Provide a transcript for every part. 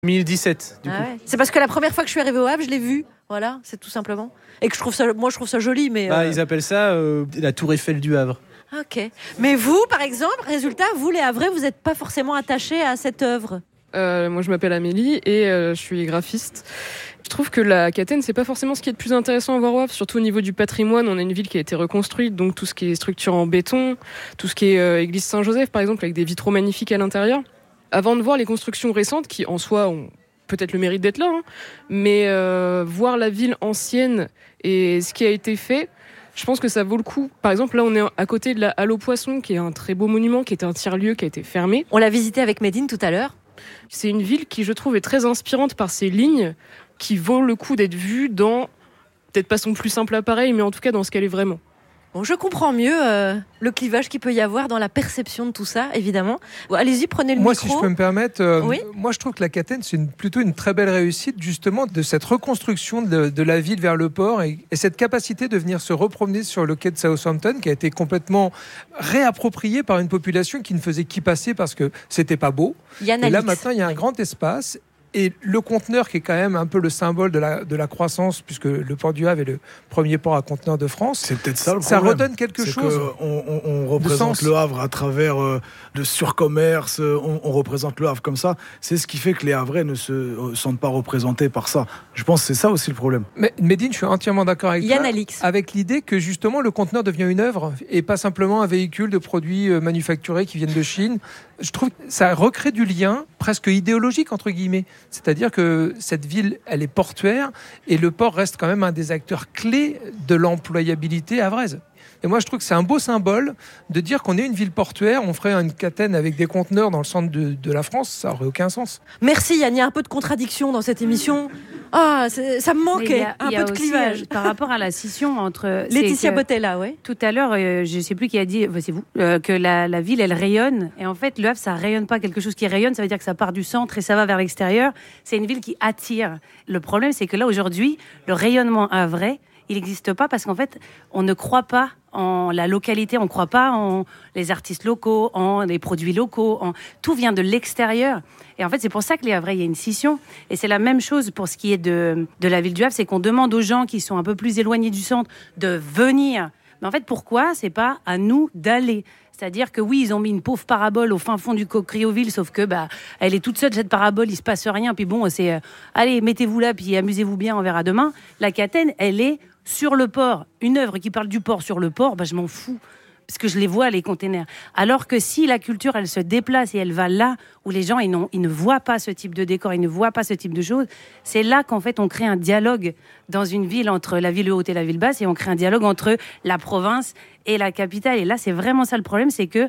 2017, du coup. Ouais. C'est parce que la première fois que je suis arrivée au Havre, je l'ai vu. Voilà, c'est tout simplement. Et que je trouve ça joli, mais. Ils appellent ça la Tour Eiffel du Havre. Ok. Mais vous, par exemple, résultat, vous les Havrais, vous n'êtes pas forcément attachés à cette œuvre. Moi, je m'appelle Amélie et je suis graphiste. Je trouve que la Catène, c'est pas forcément ce qui est le plus intéressant à voir au Havre, surtout au niveau du patrimoine. On a une ville qui a été reconstruite, donc tout ce qui est structure en béton, tout ce qui est église Saint-Joseph, par exemple, avec des vitraux magnifiques à l'intérieur. Avant de voir les constructions récentes, qui en soi ont peut-être le mérite d'être là, mais voir la ville ancienne et ce qui a été fait, je pense que ça vaut le coup. Par exemple, là, on est à côté de la Halle aux Poissons, qui est un très beau monument, qui était un tiers-lieu, qui a été fermé. On l'a visité avec Médine tout à l'heure. C'est une ville qui, je trouve, est très inspirante par ses lignes, qui vaut le coup d'être vue dans, peut-être pas son plus simple appareil, mais en tout cas dans ce qu'elle est vraiment. Bon, je comprends mieux le clivage qu'il peut y avoir dans la perception de tout ça, évidemment. Bon, allez-y, prenez le micro. Moi, si je peux me permettre, oui. moi je trouve que la Catène, c'est plutôt une très belle réussite, justement, de cette reconstruction de la ville vers le port et cette capacité de venir se repromener sur le quai de Southampton, qui a été complètement réapproprié par une population qui ne faisait qu'y passer parce que c'était pas beau. Et là, maintenant, il y a un grand espace. Et le conteneur, qui est quand même un peu le symbole de la croissance, puisque le port du Havre est le premier port à conteneur de France. C'est peut-être ça le ça problème. redonne quelque chose. On représente le Havre à travers le surcommerce, on représente le Havre comme ça. C'est ce qui fait que les Havrais ne se sentent pas représentés par ça. Je pense que c'est ça aussi le problème. Mais Médine, je suis entièrement d'accord avec toi. Alix. Avec l'idée que justement le conteneur devient une œuvre et pas simplement un véhicule de produits manufacturés qui viennent de Chine. Je trouve que ça recrée du lien presque idéologique, entre guillemets. C'est-à-dire que cette ville, elle est portuaire et le port reste quand même un des acteurs clés de l'employabilité havraise. Et moi, je trouve que c'est un beau symbole de dire qu'on est une ville portuaire. On ferait une Catène avec des conteneurs dans le centre de la France, ça n'aurait aucun sens. Merci Yann, il y a un peu de contradiction dans cette émission. Ah, ça me manquait, un peu de clivage. Par rapport à la scission entre... Laetitia Botella, oui. Tout à l'heure, je ne sais plus qui a dit, c'est vous, que la ville, elle rayonne. Et en fait, le Havre, ça ne rayonne pas. Quelque chose qui rayonne, ça veut dire que ça part du centre et ça va vers l'extérieur. C'est une ville qui attire. Le problème, c'est que là, aujourd'hui, le rayonnement havrais, il n'existe pas parce qu'en fait, on ne croit pas en la localité, on ne croit pas en les artistes locaux, en les produits locaux, tout vient de l'extérieur. Et en fait, c'est pour ça que les Havrais, il y a une scission. Et c'est la même chose pour ce qui est de la ville du Havre, c'est qu'on demande aux gens qui sont un peu plus éloignés du centre de venir. Mais en fait, pourquoi c'est pas à nous d'aller ? C'est-à-dire que oui, ils ont mis une pauvre parabole au fin fond du Criouville, sauf que elle est toute seule, cette parabole, il se passe rien. Puis bon, c'est allez, mettez-vous là, puis amusez-vous bien, on verra demain. La Catène, elle est sur le port. Une œuvre qui parle du port sur le port, je m'en fous. Parce que je les vois, les containers. Alors que si la culture, elle se déplace et elle va là où les gens, ils ne voient pas ce type de décor, ils ne voient pas ce type de choses, c'est là qu'en fait, on crée un dialogue dans une ville entre la ville haute et la ville basse, et on crée un dialogue entre la province et la capitale. Et là, c'est vraiment ça le problème, c'est que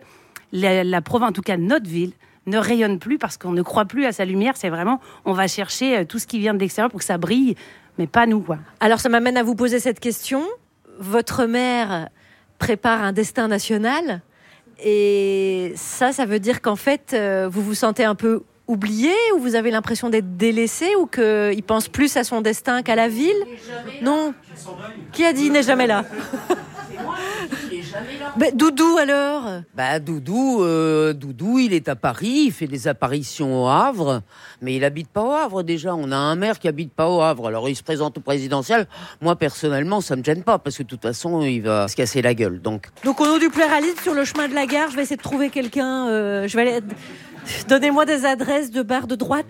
la province, en tout cas notre ville, ne rayonne plus parce qu'on ne croit plus à sa lumière. C'est vraiment, on va chercher tout ce qui vient de l'extérieur pour que ça brille, mais pas nous, quoi. Alors, ça m'amène à vous poser cette question. Votre mère prépare un destin national, et ça veut dire qu'en fait, vous vous sentez un peu oublié, ou vous avez l'impression d'être délaissé, ou qu'il pense plus à son destin qu'à la ville ? Non. Qui a dit il n'est jamais là ? Doudou alors ? Doudou, il est à Paris, il fait des apparitions au Havre, mais il habite pas au Havre déjà. On a un maire qui habite pas au Havre, alors il se présente au présidentiel. Moi personnellement, ça me gêne pas parce que de toute façon, il va se casser la gueule. Donc au nom du pluralisme, sur le chemin de la gare, je vais essayer de trouver quelqu'un. Donnez-moi des adresses de bars de droite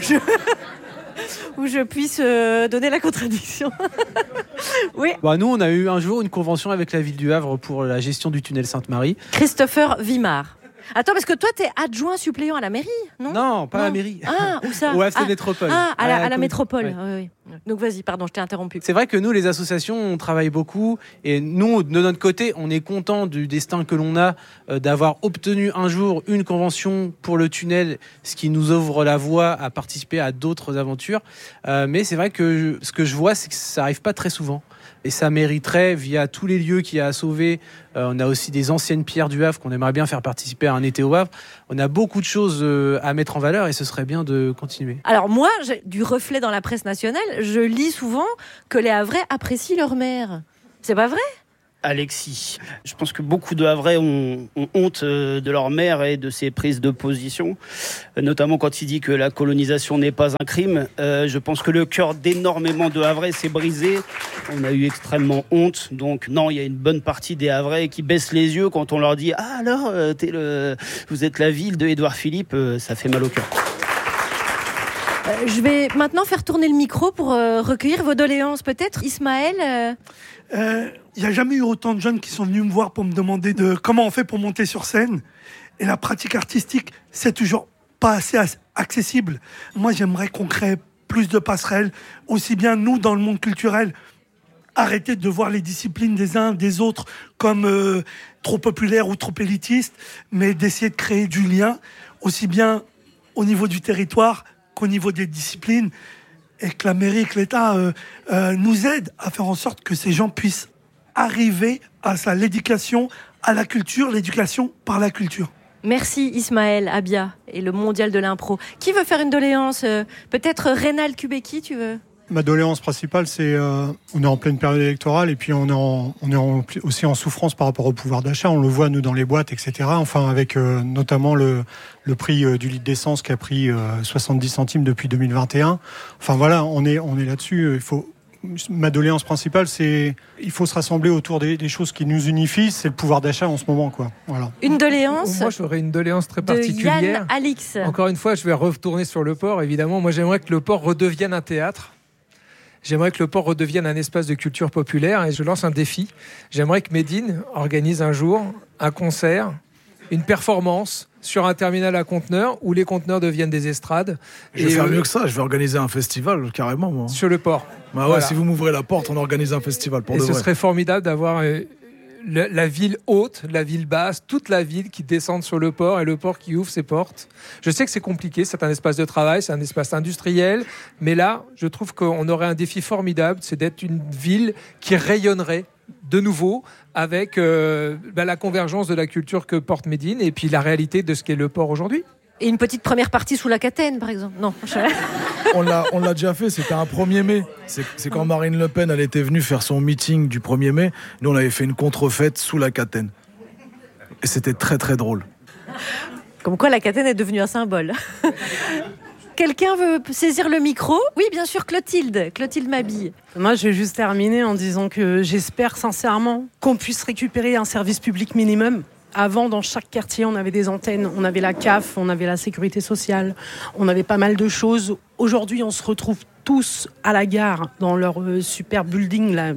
où je puisse donner la contradiction. Oui. Nous, on a eu un jour une convention avec la ville du Havre pour la gestion du tunnel Sainte-Marie. Christopher Wimard. Attends, parce que toi, t'es adjoint suppléant à la mairie, non ? Non, pas à la mairie. Ah, où ça ? Au FC Métropole. Ah, à la métropole. Ouais. Oui. Donc vas-y, pardon, je t'ai interrompu. C'est vrai que nous, les associations, on travaille beaucoup. Et nous, de notre côté, on est content du destin que l'on a d'avoir obtenu un jour une convention pour le tunnel, ce qui nous ouvre la voie à participer à d'autres aventures. Mais c'est vrai que ce que je vois, c'est que ça n'arrive pas très souvent. Et ça mériterait, via tous les lieux qu'il y a à sauver, on a aussi des anciennes pierres du Havre qu'on aimerait bien faire participer à un été au Havre. On a beaucoup de choses à mettre en valeur et ce serait bien de continuer. Alors moi, j'ai du reflet dans la presse nationale, je lis souvent que les Havrais apprécient leur maire. C'est pas vrai ? Alexis. Je pense que beaucoup de Havrais ont honte de leur maire et de ses prises de position, notamment quand il dit que la colonisation n'est pas un crime. Je pense que le cœur d'énormément de Havrais s'est brisé. On a eu extrêmement honte. Donc non, il y a une bonne partie des Havrais qui baissent les yeux quand on leur dit « Ah alors, vous êtes la ville de Édouard Philippe », ça fait mal au cœur. Je vais maintenant faire tourner le micro pour recueillir vos doléances. Peut-être, Ismaël Il n'y a jamais eu autant de jeunes qui sont venus me voir pour me demander comment on fait pour monter sur scène. Et la pratique artistique, c'est toujours pas assez accessible. Moi, j'aimerais qu'on crée plus de passerelles, aussi bien nous, dans le monde culturel, arrêter de voir les disciplines des uns des autres comme trop populaires ou trop élitistes, mais d'essayer de créer du lien, aussi bien au niveau du territoire qu'au niveau des disciplines, et que la mairie, que l'État nous aide à faire en sorte que ces gens puissent arriver à l'éducation, à la culture, l'éducation par la culture. Merci Ismaël, Abia et le mondial de l'impro. Qui veut faire une doléance Peut-être Rénal Kubeki, tu veux? Ma doléance principale, c'est on est en pleine période électorale et puis on est aussi en souffrance par rapport au pouvoir d'achat. On le voit, nous, dans les boîtes, etc. Enfin, avec notamment le prix du litre d'essence qui a pris 70 centimes depuis 2021. Enfin, voilà, on est là-dessus. Ma doléance principale, c'est il faut se rassembler autour des choses qui nous unifient. C'est le pouvoir d'achat en ce moment, quoi. Voilà. Une doléance. Moi, j'aurais une doléance très particulière. Yann Alix. Encore une fois, je vais retourner sur le port, évidemment. Moi, j'aimerais que le port redevienne un théâtre. J'aimerais que le port redevienne un espace de culture populaire et je lance un défi. J'aimerais que Médine organise un jour un concert, une performance sur un terminal à conteneurs où les conteneurs deviennent des estrades. Je vais faire mieux que ça, je vais organiser un festival carrément, moi. Sur le port. Bah ouais, voilà. Si vous m'ouvrez la porte, on organise un festival pour de vrai. Et ce serait formidable d'avoir la ville haute, la ville basse, toute la ville qui descende sur le port et le port qui ouvre ses portes. Je sais que c'est compliqué, c'est un espace de travail, c'est un espace industriel, mais là, je trouve qu'on aurait un défi formidable, c'est d'être une ville qui rayonnerait de nouveau avec la convergence de la culture que porte Médine et puis la réalité de ce qu'est le port aujourd'hui. Et une petite première partie sous la Catène, par exemple. Non. On l'a déjà fait, c'était un 1er mai. C'est quand Marine Le Pen elle était venue faire son meeting du 1er mai. Nous, on avait fait une contrefête sous la Catène. Et c'était très, très drôle. Comme quoi, la Catène est devenue un symbole. Quelqu'un veut saisir le micro? Oui, bien sûr, Clotilde Mabille. Moi, je vais juste terminer en disant que j'espère sincèrement qu'on puisse récupérer un service public minimum. Avant, dans chaque quartier, on avait des antennes, on avait la CAF, on avait la sécurité sociale, on avait pas mal de choses. Aujourd'hui, on se retrouve tous à la gare, dans leur super building, là,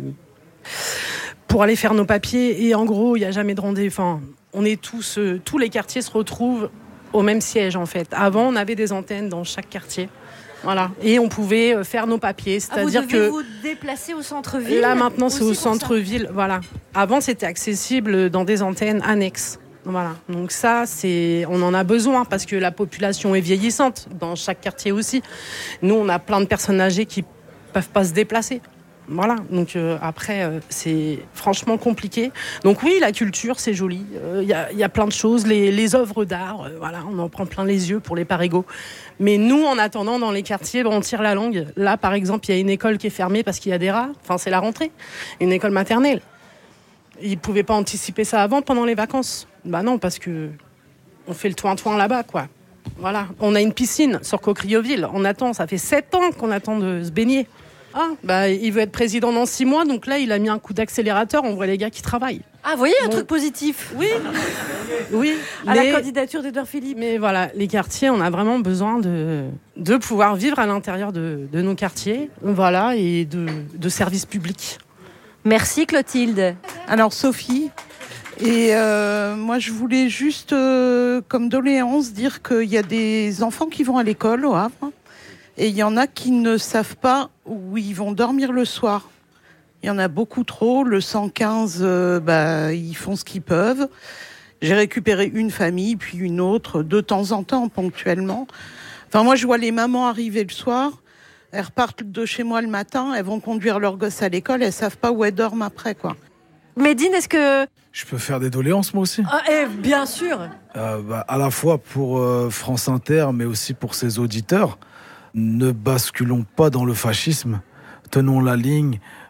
pour aller faire nos papiers. Et en gros, il n'y a jamais de rendez-vous. Enfin, on est tous les quartiers se retrouvent au même siège, en fait. Avant, on avait des antennes dans chaque quartier. Voilà. Et on pouvait faire nos papiers. C'est-à-dire que vous déplacer au centre-ville. Là, maintenant, c'est au centre-ville. Voilà. Avant, c'était accessible dans des antennes annexes. Voilà. Donc ça, on en a besoin parce que la population est vieillissante dans chaque quartier aussi. Nous, on a plein de personnes âgées qui peuvent pas se déplacer. Voilà, donc après, c'est franchement compliqué. Donc oui, la culture, c'est joli. Il y a plein de choses. Les œuvres d'art, voilà, on en prend plein les yeux pour les parigots. Mais nous, en attendant, dans les quartiers, on tire la langue. Là, par exemple, il y a une école qui est fermée parce qu'il y a des rats. Enfin, c'est la rentrée. Une école maternelle. Ils ne pouvaient pas anticiper ça avant, pendant les vacances. Bah non, parce que on fait le toin-toin là-bas, quoi. Voilà. On a une piscine sur Cocrioville. On attend, ça fait 7 ans qu'on attend de se baigner. Ah, bah, il veut être président dans 6 mois, donc là, il a mis un coup d'accélérateur. On voit les gars qui travaillent. Ah, vous voyez, un truc positif. Oui. Oui. À la candidature d'Édouard Philippe. Mais voilà, les quartiers, on a vraiment besoin de pouvoir vivre à l'intérieur de nos quartiers, voilà, et de services publics. Merci, Clotilde. Alors, Sophie, et moi, je voulais juste, comme doléance, dire qu'il y a des enfants qui vont à l'école au Havre. Et il y en a qui ne savent pas où ils vont dormir le soir. Il y en a beaucoup trop. Le 115, ils font ce qu'ils peuvent. J'ai récupéré une famille, puis une autre, de temps en temps, ponctuellement. Enfin, moi, je vois les mamans arriver le soir. Elles repartent de chez moi le matin. Elles vont conduire leurs gosses à l'école. Elles savent pas où elles dorment après, quoi. Médine, est-ce que... Je peux faire des doléances, moi aussi. Bien sûr. À la fois pour France Inter, mais aussi pour ses auditeurs. Ne basculons pas dans le fascisme. Tenons la ligne.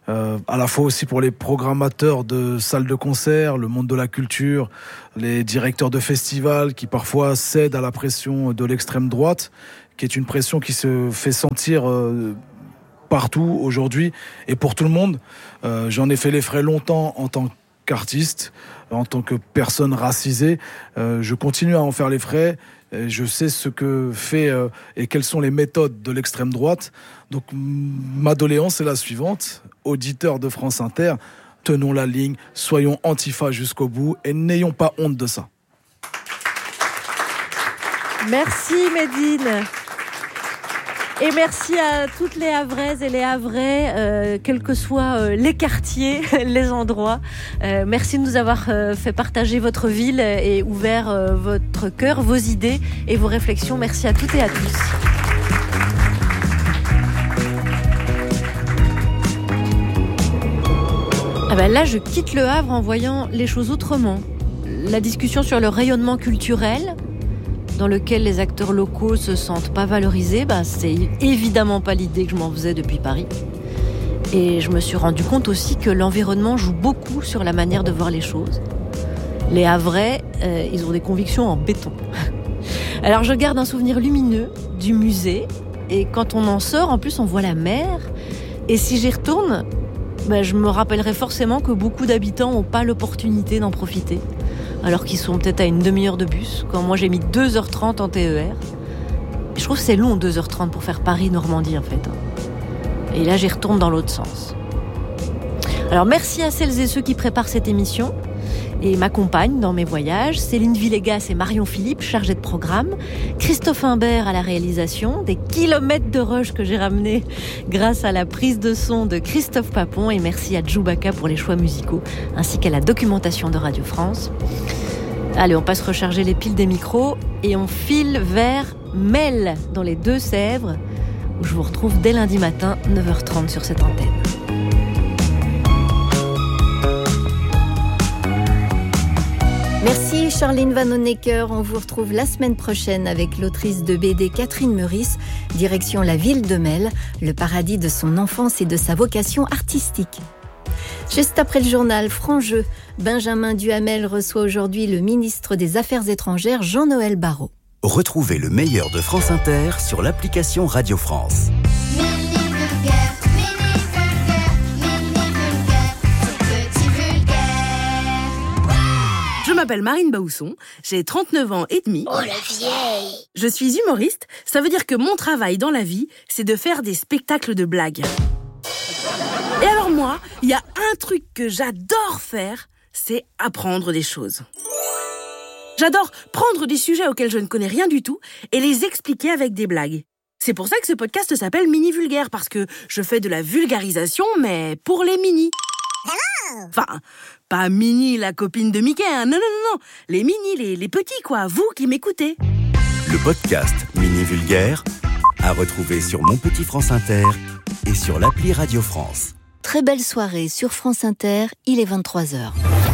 à la fois aussi pour les programmateurs de salles de concert, le monde de la culture, les directeurs de festivals qui parfois cèdent à la pression de l'extrême droite, qui est une pression qui se fait sentir partout aujourd'hui et pour tout le monde. J'en ai fait les frais longtemps en tant qu'artiste, en tant que personne racisée. Je continue à en faire les frais. Je sais ce que fait et quelles sont les méthodes de l'extrême droite. Donc ma doléance est la suivante. Auditeurs de France Inter, tenons la ligne, soyons Antifa jusqu'au bout et n'ayons pas honte de ça. Merci Médine. Et merci à toutes les Havraises et les Havrais, quels que soient les quartiers, les endroits. Merci de nous avoir fait partager votre ville et ouvert votre cœur, vos idées et vos réflexions. Merci à toutes et à tous. Ah ben là, je quitte le Havre en voyant les choses autrement. La discussion sur le rayonnement culturel, dans lequel les acteurs locaux se sentent pas valorisés, c'est évidemment pas l'idée que je m'en faisais depuis Paris. Et je me suis rendu compte aussi que l'environnement joue beaucoup sur la manière de voir les choses. Les Havrais, ils ont des convictions en béton. Alors je garde un souvenir lumineux du musée, et quand on en sort, en plus on voit la mer. Et si j'y retourne, je me rappellerai forcément que beaucoup d'habitants n'ont pas l'opportunité d'en profiter. Alors qu'ils sont peut-être à une demi-heure de bus, quand moi j'ai mis 2h30 en TER. Je trouve que c'est long 2h30 pour faire Paris-Normandie en fait. Et là j'y retourne dans l'autre sens. Alors merci à celles et ceux qui préparent cette émission et m'accompagnent dans mes voyages. Céline Villegas et Marion Philippe, chargées de programme. Christophe Imbert à la réalisation. Des kilomètres de rush que j'ai ramenés grâce à la prise de son de Christophe Papon. Et merci à Djoubaka pour les choix musicaux, ainsi qu'à la documentation de Radio France. Allez, on passe recharger les piles des micros et on file vers Mel, dans les Deux-Sèvres, où je vous retrouve dès lundi matin, 9h30 sur cette antenne. Merci Charline Vanhoenacker. On vous retrouve la semaine prochaine avec l'autrice de BD Catherine Meurice, direction la ville de Mel, le paradis de son enfance et de sa vocation artistique. Juste après le journal Franc-Jeu, Benjamin Duhamel reçoit aujourd'hui le ministre des Affaires étrangères Jean-Noël Barrot. Retrouvez le meilleur de France Inter sur l'application Radio France. Je m'appelle Marine Baousson, j'ai 39 ans et demi. Oh la vieille! Je suis humoriste, ça veut dire que mon travail dans la vie, c'est de faire des spectacles de blagues. Et alors moi, il y a un truc que j'adore faire, c'est apprendre des choses. J'adore prendre des sujets auxquels je ne connais rien du tout et les expliquer avec des blagues. C'est pour ça que ce podcast s'appelle Mini Vulgaire, parce que je fais de la vulgarisation, mais pour les mini. Enfin, pas Minnie, la copine de Mickey, hein. Non. Les mini, les petits, quoi. Vous qui m'écoutez. Le podcast Mini Vulgaire à retrouver sur Mon Petit France Inter et sur l'appli Radio France. Très belle soirée sur France Inter, il est 23h.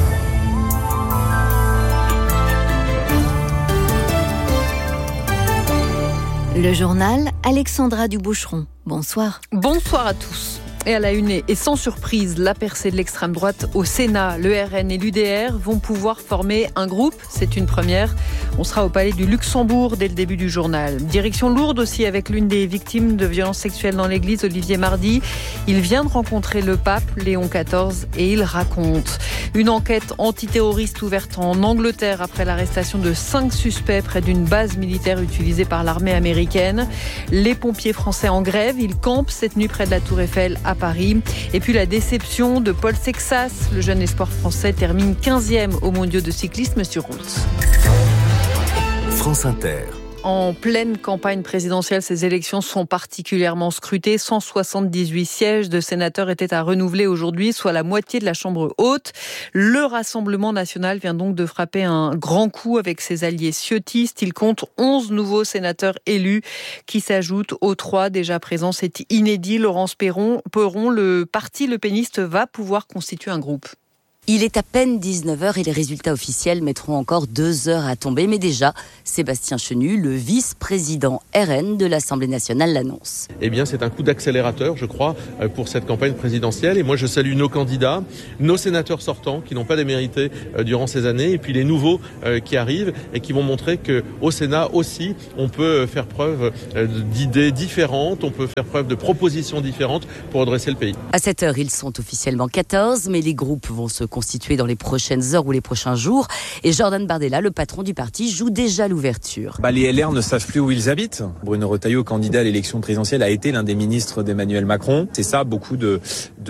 Le journal, Alexandra Duboucheron. Bonsoir. Bonsoir à tous. Et à la une, et sans surprise, la percée de l'extrême droite au Sénat. Le RN et l'UDR vont pouvoir former un groupe. C'est une première. On sera au Palais du Luxembourg dès le début du journal. Direction lourde aussi avec l'une des victimes de violences sexuelles dans l'église, Olivier Mardy. Il vient de rencontrer le pape, Léon XIV, et il raconte. Une enquête antiterroriste ouverte en Angleterre après l'arrestation de 5 suspects près d'une base militaire utilisée par l'armée américaine. Les pompiers français en grève, ils campent cette nuit près de la Tour Eiffel à Paris. Et puis la déception de Paul Sexas, le jeune espoir français termine 15e aux mondiaux de cyclisme sur route. France Inter. En pleine campagne présidentielle, ces élections sont particulièrement scrutées. 178 sièges de sénateurs étaient à renouveler aujourd'hui, soit la moitié de la Chambre haute. Le Rassemblement national vient donc de frapper un grand coup avec ses alliés ciotistes. Il compte 11 nouveaux sénateurs élus qui s'ajoutent aux 3 déjà présents. C'est inédit. Laurence Perron, le parti lepéniste va pouvoir constituer un groupe. Il est à peine 19h et les résultats officiels mettront encore 2 heures à tomber. Mais déjà, Sébastien Chenu, le vice-président RN de l'Assemblée nationale, l'annonce. Eh bien, c'est un coup d'accélérateur, je crois, pour cette campagne présidentielle. Et moi, je salue nos candidats, nos sénateurs sortants qui n'ont pas démérité durant ces années, et puis les nouveaux qui arrivent et qui vont montrer qu'au Sénat aussi, on peut faire preuve d'idées différentes, on peut faire preuve de propositions différentes pour redresser le pays. À 7h, ils sont officiellement 14, mais les groupes vont se constituer dans les prochaines heures ou les prochains jours. Et Jordan Bardella, le patron du parti, joue déjà l'ouverture. Les LR ne savent plus où ils habitent. Bruno Retailleau, candidat à l'élection présidentielle, a été l'un des ministres d'Emmanuel Macron. C'est ça, beaucoup de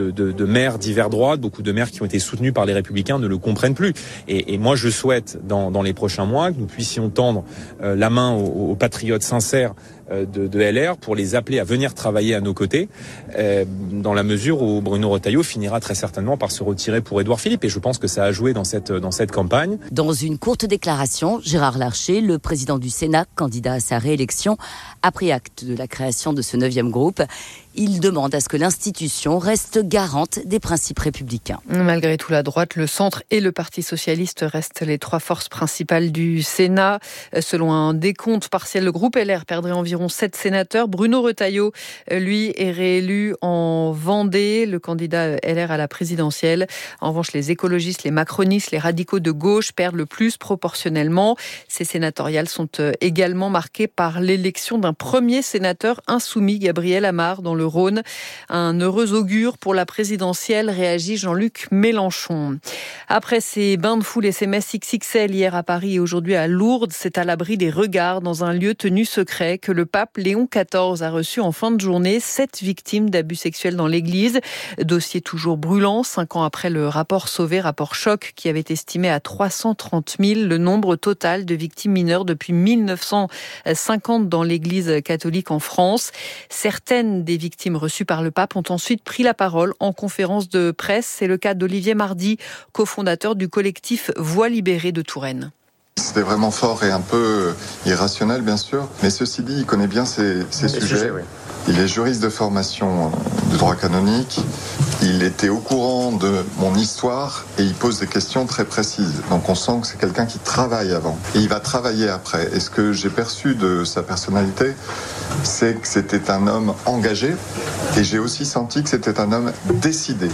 maires d'hiver droite, beaucoup de maires qui ont été soutenus par les Républicains ne le comprennent plus. Et moi, je souhaite, dans les prochains mois, que nous puissions tendre la main aux patriotes sincères de LR pour les appeler à venir travailler à nos côtés, dans la mesure où Bruno Retailleau finira très certainement par se retirer pour Édouard Philippe. Et je pense que ça a joué dans cette campagne. Dans une courte déclaration, Gérard Larcher, le président du Sénat, candidat à sa réélection, a pris acte de la création de ce 9e groupe. Il demande à ce que l'institution reste garante des principes républicains. Malgré tout, la droite, le centre et le Parti socialiste restent les 3 forces principales du Sénat. Selon un décompte partiel, le groupe LR perdrait environ 7 sénateurs. Bruno Retailleau, lui, est réélu en Vendée, le candidat LR à la présidentielle. En revanche, les écologistes, les macronistes, les radicaux de gauche perdent le plus proportionnellement. Ces sénatoriales sont également marquées par l'élection d'un premier sénateur insoumis, Gabriel Amar, dans le Rhône. Un heureux augure pour la présidentielle, réagit Jean-Luc Mélenchon. Après ces bains de foule et ces messes XXL hier à Paris et aujourd'hui à Lourdes, c'est à l'abri des regards dans un lieu tenu secret que le pape Léon XIV a reçu en fin de journée 7 victimes d'abus sexuels dans l'église. Dossier toujours brûlant, 5 ans après le rapport Sauvé, rapport choc, qui avait estimé à 330 000 le nombre total de victimes mineures depuis 1950 dans l'église catholique en France. Certaines des victimes reçues par le pape ont ensuite pris la parole en conférence de presse. C'est le cas d'Olivier Mardy, cofondateur du collectif Voix libérée de Touraine. C'était vraiment fort et un peu irrationnel, bien sûr. Mais ceci dit, il connaît bien ces sujets. Oui. Il est juriste de formation de droit canonique. Il était au courant de mon histoire et il pose des questions très précises. Donc on sent que c'est quelqu'un qui travaille avant. Et il va travailler après. Et ce que j'ai perçu de sa personnalité, c'est que c'était un homme engagé. Et j'ai aussi senti que c'était un homme décidé.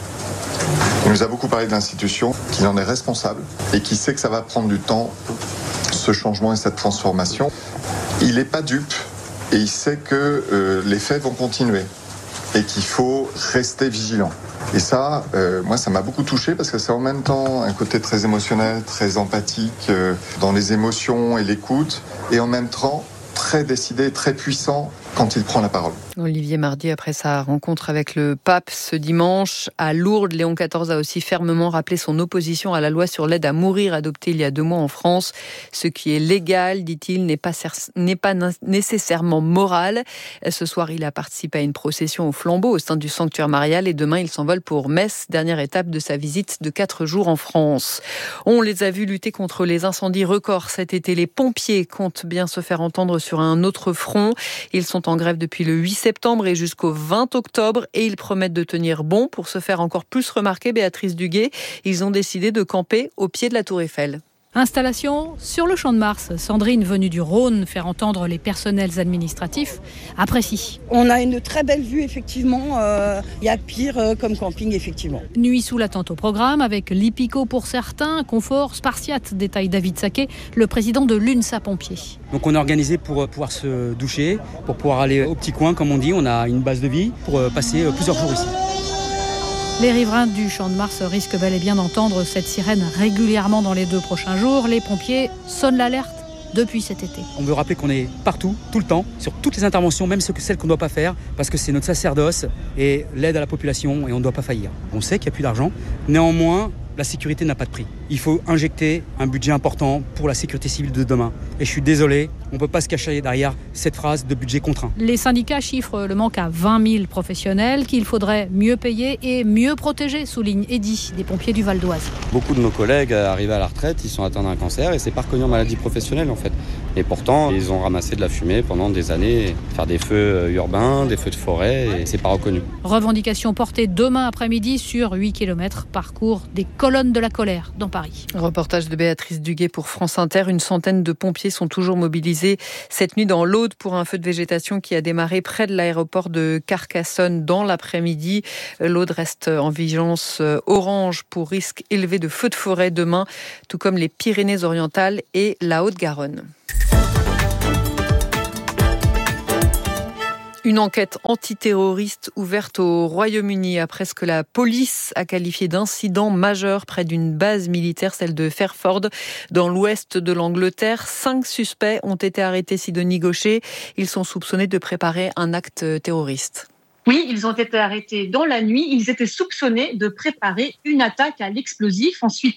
Il nous a beaucoup parlé de l'institution, qu'il en est responsable et qui sait que ça va prendre du temps, ce changement et cette transformation. Il n'est pas dupe et il sait que les faits vont continuer et qu'il faut rester vigilant. Et ça, moi, ça m'a beaucoup touché parce que c'est en même temps un côté très émotionnel, très empathique, dans les émotions et l'écoute, et en même temps très décidé, très puissant quand il prend la parole. Olivier Mardy, après sa rencontre avec le pape ce dimanche à Lourdes, Léon XIV a aussi fermement rappelé son opposition à la loi sur l'aide à mourir adoptée il y a 2 mois en France. Ce qui est légal, dit-il, n'est pas nécessairement moral. Ce soir, il a participé à une procession au flambeau au sein du sanctuaire marial et demain, il s'envole pour Metz, dernière étape de sa visite de 4 jours en France. On les a vus lutter contre les incendies records cet été. Les pompiers comptent bien se faire entendre sur un autre front. Ils sont en grève depuis le 8 septembre et jusqu'au 20 octobre et ils promettent de tenir bon pour se faire encore plus remarquer. Béatrice Duguet, ils ont décidé de camper au pied de la Tour Eiffel. Installation sur le Champ de Mars. Sandrine, venue du Rhône, faire entendre les personnels administratifs, apprécie. On a une très belle vue, effectivement. Il y a pire comme camping, effectivement. Nuit sous la tente au programme, avec l'hippico pour certains, confort spartiate, détaille David Saquet, le président de l'UNSA Pompiers. Donc on est organisé pour pouvoir se doucher, pour pouvoir aller au petit coin, comme on dit. On a une base de vie pour passer plusieurs jours ici. Les riverains du Champ de Mars risquent bel et bien d'entendre cette sirène régulièrement dans les 2 prochains jours. Les pompiers sonnent l'alerte depuis cet été. On veut rappeler qu'on est partout, tout le temps, sur toutes les interventions, même celles qu'on ne doit pas faire, parce que c'est notre sacerdoce et l'aide à la population et on ne doit pas faillir. On sait qu'il n'y a plus d'argent, néanmoins, la sécurité n'a pas de prix. Il faut injecter un budget important pour la sécurité civile de demain. Et je suis désolé, on ne peut pas se cacher derrière cette phrase de budget contraint. Les syndicats chiffrent le manque à 20 000 professionnels qu'il faudrait mieux payer et mieux protéger, souligne Eddy, des pompiers du Val d'Oise. Beaucoup de nos collègues arrivés à la retraite, ils sont atteints d'un cancer et c'est pas reconnu en maladie professionnelle en fait. Et pourtant, ils ont ramassé de la fumée pendant des années, faire des feux urbains, des feux de forêt, et c'est pas reconnu. Revendication portée demain après-midi sur 8 km, parcours des colonnes de la colère dans Paris. Reportage de Béatrice Duguet pour France Inter. Une centaine de pompiers sont toujours mobilisés cette nuit dans l'Aude pour un feu de végétation qui a démarré près de l'aéroport de Carcassonne dans l'après-midi. L'Aude reste en vigilance orange pour risque élevé de feux de forêt demain, tout comme les Pyrénées-Orientales et la Haute-Garonne. Une enquête antiterroriste ouverte au Royaume-Uni après ce que la police a qualifié d'incident majeur près d'une base militaire, celle de Fairford, dans l'ouest de l'Angleterre. 5 suspects ont été arrêtés, Sidonie Gaucher. Ils sont soupçonnés de préparer un acte terroriste. Oui, ils ont été arrêtés dans la nuit. Ils étaient soupçonnés de préparer une attaque à l'explosif. Ensuite,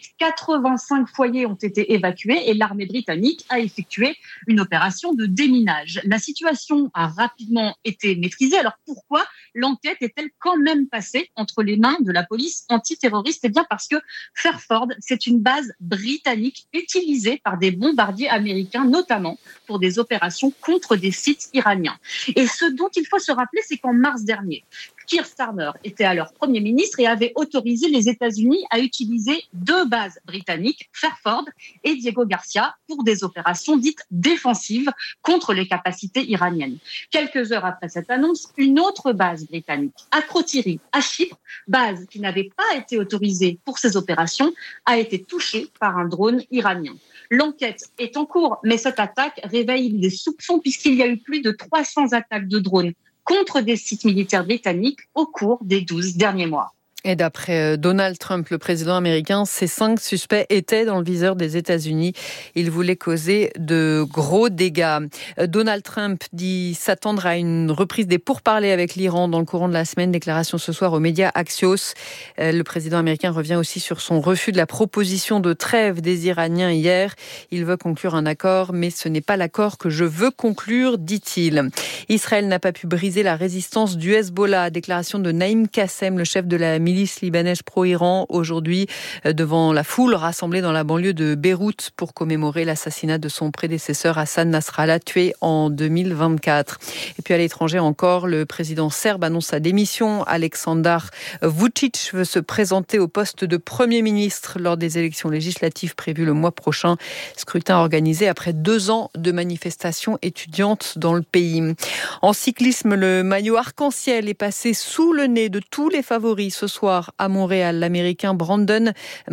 85 foyers ont été évacués et l'armée britannique a effectué une opération de déminage. La situation a rapidement été maîtrisée. Alors pourquoi l'enquête est-elle quand même passée entre les mains de la police antiterroriste ? Eh bien parce que Fairford, c'est une base britannique utilisée par des bombardiers américains, notamment pour des opérations contre des sites iraniens. Et ce dont il faut se rappeler, c'est qu'en mars dernier, Keir Starmer était alors Premier ministre et avait autorisé les États-Unis à utiliser 2 bases britanniques, Fairford et Diego Garcia, pour des opérations dites défensives contre les capacités iraniennes. Quelques heures après cette annonce, une autre base britannique, Akrotiri, à Chypre, base qui n'avait pas été autorisée pour ces opérations, a été touchée par un drone iranien. L'enquête est en cours, mais cette attaque réveille des soupçons puisqu'il y a eu plus de 300 attaques de drones contre des sites militaires britanniques au cours des 12 derniers mois. Et d'après Donald Trump, le président américain, ces 5 suspects étaient dans le viseur des États-Unis. Ils voulaient causer de gros dégâts. Donald Trump dit s'attendre à une reprise des pourparlers avec l'Iran dans le courant de la semaine. Déclaration ce soir aux médias Axios. Le président américain revient aussi sur son refus de la proposition de trêve des Iraniens hier. Il veut conclure un accord, mais ce n'est pas l'accord que je veux conclure, dit-il. Israël n'a pas pu briser la résistance du Hezbollah. Déclaration de Naïm Kassem, le chef de la milice libanaise pro-Iran, aujourd'hui devant la foule rassemblée dans la banlieue de Beyrouth pour commémorer l'assassinat de son prédécesseur Hassan Nasrallah, tué en 2024. Et puis à l'étranger encore, le président serbe annonce sa démission. Aleksandar Vučić veut se présenter au poste de Premier ministre lors des élections législatives prévues le mois prochain. Scrutin organisé après 2 ans de manifestations étudiantes dans le pays. En cyclisme, le maillot arc-en-ciel est passé sous le nez de tous les favoris ce soir à Montréal. L'Américain Brandon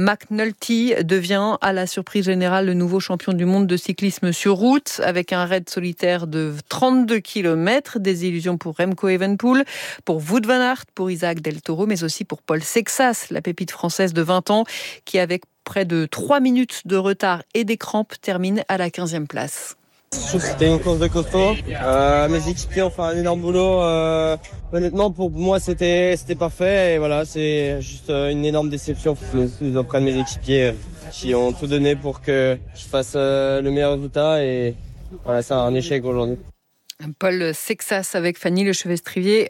McNulty devient, à la surprise générale, le nouveau champion du monde de cyclisme sur route avec un raid solitaire de 32 km. Des illusions pour Remco Evenepoel, pour Wout van Aert, pour Isaac Del Toro, mais aussi pour Paul Sexas, la pépite française de 20 ans, qui avec près de 3 minutes de retard et des crampes termine à la 15e place. Je trouve que c'était une course de costaud. Mes équipiers ont fait un énorme boulot. Honnêtement, pour moi, c'était parfait. Et voilà, c'est juste une énorme déception auprès de mes équipiers qui ont tout donné pour que je fasse le meilleur résultat. Et voilà, c'est un échec aujourd'hui. Paul Sexas avec Fanny Le Chevestrier,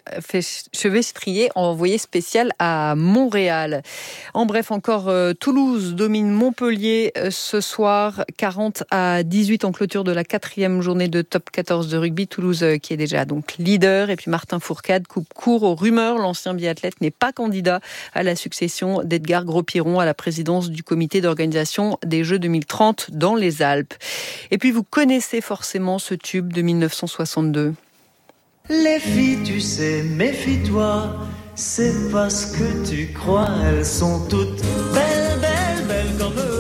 envoyé spécial à Montréal. En bref, encore Toulouse domine Montpellier ce soir, 40-18 en clôture de la 4e journée de top 14 de rugby. Toulouse qui est déjà donc leader. Et puis Martin Fourcade coupe court aux rumeurs. L'ancien biathlète n'est pas candidat à la succession d'Edgar Gros-Piron à la présidence du comité d'organisation des Jeux 2030 dans les Alpes. Et puis vous connaissez forcément ce tube de 1962. Les filles, tu sais, méfie-toi, c'est parce que tu crois, elles sont toutes belles, belles, belles comme le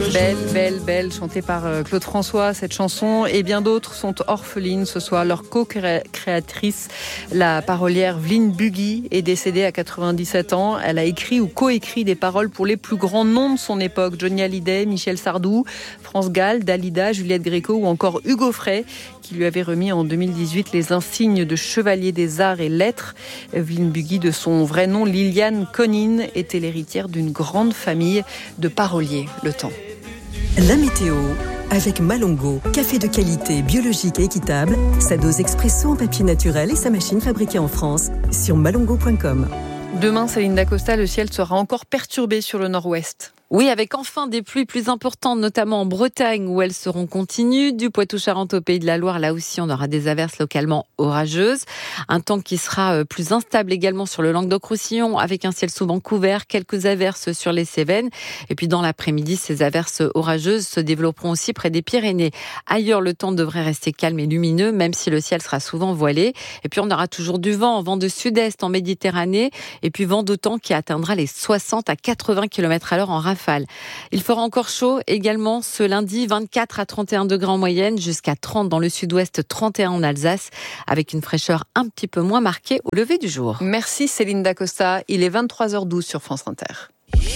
Belle, belle, belle, chantée par Claude François, cette chanson. Et bien d'autres sont orphelines ce soir. Leur co-créatrice, la parolière Vline Bugui, est décédée à 97 ans. Elle a écrit ou coécrit des paroles pour les plus grands noms de son époque. Johnny Hallyday, Michel Sardou, France Gall, Dalida, Juliette Gréco ou encore Hugo Frey, qui lui avait remis en 2018 les insignes de chevalier des arts et lettres. Vline Bugui, de son vrai nom Liliane Conine, était l'héritière d'une grande famille de paroliers. Le temps. La météo avec Malongo, café de qualité, biologique et équitable, sa dose expresso en papier naturel et sa machine fabriquée en France sur malongo.com. Demain, Céline Dacosta, le ciel sera encore perturbé sur le nord-ouest. Oui, avec enfin des pluies plus importantes, notamment en Bretagne, où elles seront continues. Du Poitou-Charentes au Pays de la Loire, là aussi, on aura des averses localement orageuses. Un temps qui sera plus instable également sur le Languedoc-Roussillon, avec un ciel souvent couvert, quelques averses sur les Cévennes. Et puis dans l'après-midi, ces averses orageuses se développeront aussi près des Pyrénées. Ailleurs, le temps devrait rester calme et lumineux, même si le ciel sera souvent voilé. Et puis on aura toujours du vent de sud-est en Méditerranée, et puis vent d'automne qui atteindra les 60 à 80 km/h en rafale. Il fera encore chaud également ce lundi, 24 à 31 degrés en moyenne, jusqu'à 30 dans le sud-ouest, 31 en Alsace, avec une fraîcheur un petit peu moins marquée au lever du jour. Merci Céline Dacosta, il est 23h12 sur France Inter.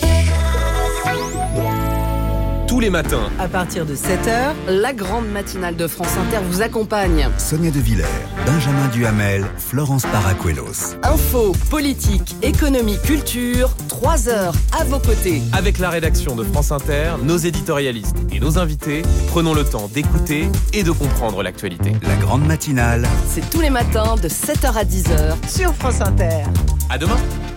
Tous les matins, à partir de 7h, la grande matinale de France Inter vous accompagne. Sonia De Villers, Benjamin Duhamel, Florence Paracuelos. Info, politique, économie, culture, 3 heures à vos côtés. avec la rédaction de France Inter, nos éditorialistes et nos invités, prenons le temps d'écouter et de comprendre l'actualité. La grande matinale, C'est tous les matins de 7h à 10h sur France Inter. À demain.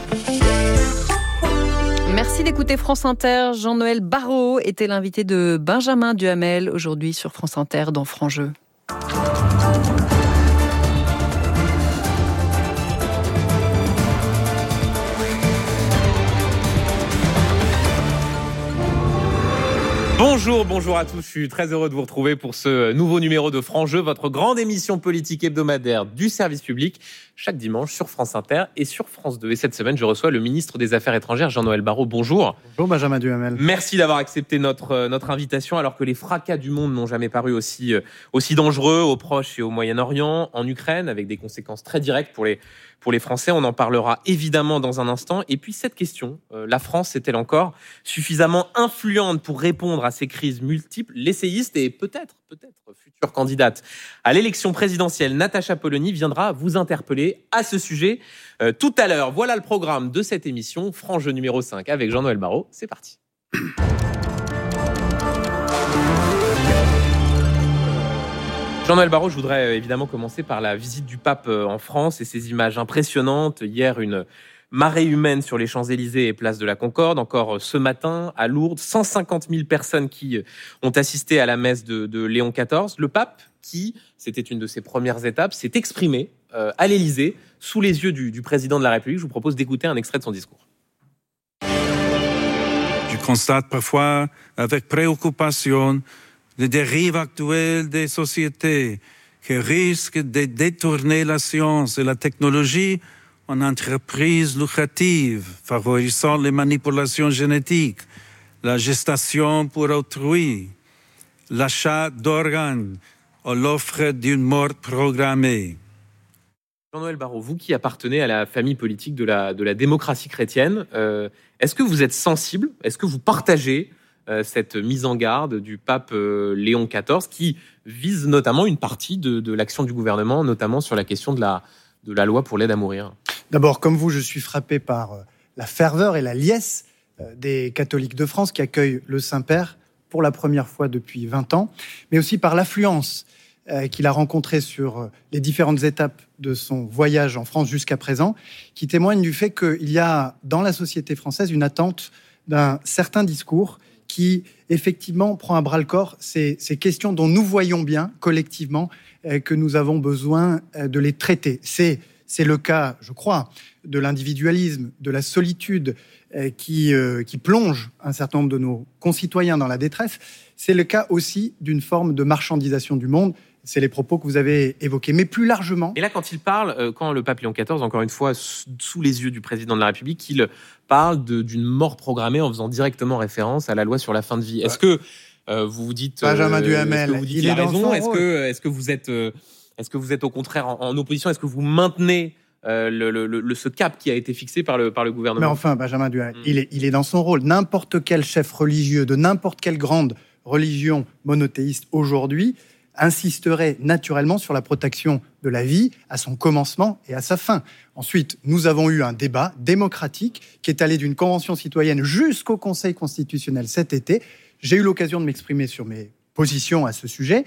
Merci d'écouter France Inter. Jean-Noël Barrot était l'invité de Benjamin Duhamel aujourd'hui sur France Inter dans Franc-Jeu. Bonjour à tous, je suis très heureux de vous retrouver pour ce nouveau numéro de Franc-Jeu, votre grande émission politique hebdomadaire du service public, chaque dimanche sur France Inter et sur France 2. Et cette semaine, je reçois le ministre des Affaires étrangères, Jean-Noël Barrot. Bonjour. Bonjour Benjamin Duhamel. Merci d'avoir accepté notre invitation, alors que les fracas du monde n'ont jamais paru aussi dangereux au Proche et au Moyen-Orient, en Ukraine, avec des conséquences très directes pour les Français. On en parlera évidemment dans un instant. Et puis cette question, la France est-elle encore suffisamment influente pour répondre à ces crises multiples? L'essayiste et peut-être future candidate à l'élection présidentielle, Natacha Polony, viendra vous interpeller à ce sujet tout à l'heure. Voilà le programme de cette émission, Franc-Jeu numéro 5 avec Jean-Noël Barrot. C'est parti. Jean-Noël Barrot, je voudrais évidemment commencer par la visite du pape en France et ces images impressionnantes. Hier, une marée humaine sur les Champs-Élysées et place de la Concorde. Encore ce matin, à Lourdes, 150 000 personnes qui ont assisté à la messe de Léon XIV. Le pape, qui, c'était une de ses premières étapes, s'est exprimé à l'Élysée, sous les yeux du président de la République. Je vous propose d'écouter un extrait de son discours. Je constate parfois avec préoccupation les dérives actuelles des sociétés qui risquent de détourner la science et la technologie en entreprises lucratives, favorisant les manipulations génétiques, la gestation pour autrui, l'achat d'organes ou l'offre d'une mort programmée. Jean-Noël Barrot, vous qui appartenez à la famille politique de la démocratie chrétienne, est-ce que vous êtes sensible, est-ce que vous partagez cette mise en garde du pape Léon XIV qui vise notamment une partie de l'action du gouvernement, notamment sur la question de la loi pour l'aide à mourir? D'abord, comme vous, je suis frappé par la ferveur et la liesse des catholiques de France qui accueillent le Saint-Père pour la première fois depuis 20 ans, mais aussi par l'affluence qu'il a rencontrée sur les différentes étapes de son voyage en France jusqu'à présent, qui témoigne du fait qu'il y a dans la société française une attente d'un certain discours qui, effectivement, prend à bras-le-corps ces questions dont nous voyons bien, collectivement, que nous avons besoin de les traiter. C'est le cas, je crois, de l'individualisme, de la solitude qui plonge un certain nombre de nos concitoyens dans la détresse. C'est le cas aussi d'une forme de marchandisation du monde C'est les propos que vous avez évoqués. Mais plus largement... Et là, quand il parle, quand le pape Léon XIV, encore une fois, sous les yeux du président de la République, il parle d'une mort programmée en faisant directement référence à la loi sur la fin de vie. Est-ce que vous vous dites... Benjamin Duhamel, il a raison. Est-ce que vous êtes au contraire en opposition? Est-ce que vous maintenez ce cap qui a été fixé par le gouvernement? Mais enfin, Benjamin Duhamel, il est dans son rôle. N'importe quel chef religieux de n'importe quelle grande religion monothéiste aujourd'hui insisterait naturellement sur la protection de la vie à son commencement et à sa fin. Ensuite, nous avons eu un débat démocratique qui est allé d'une convention citoyenne jusqu'au Conseil constitutionnel cet été. J'ai eu l'occasion de m'exprimer sur mes positions à ce sujet.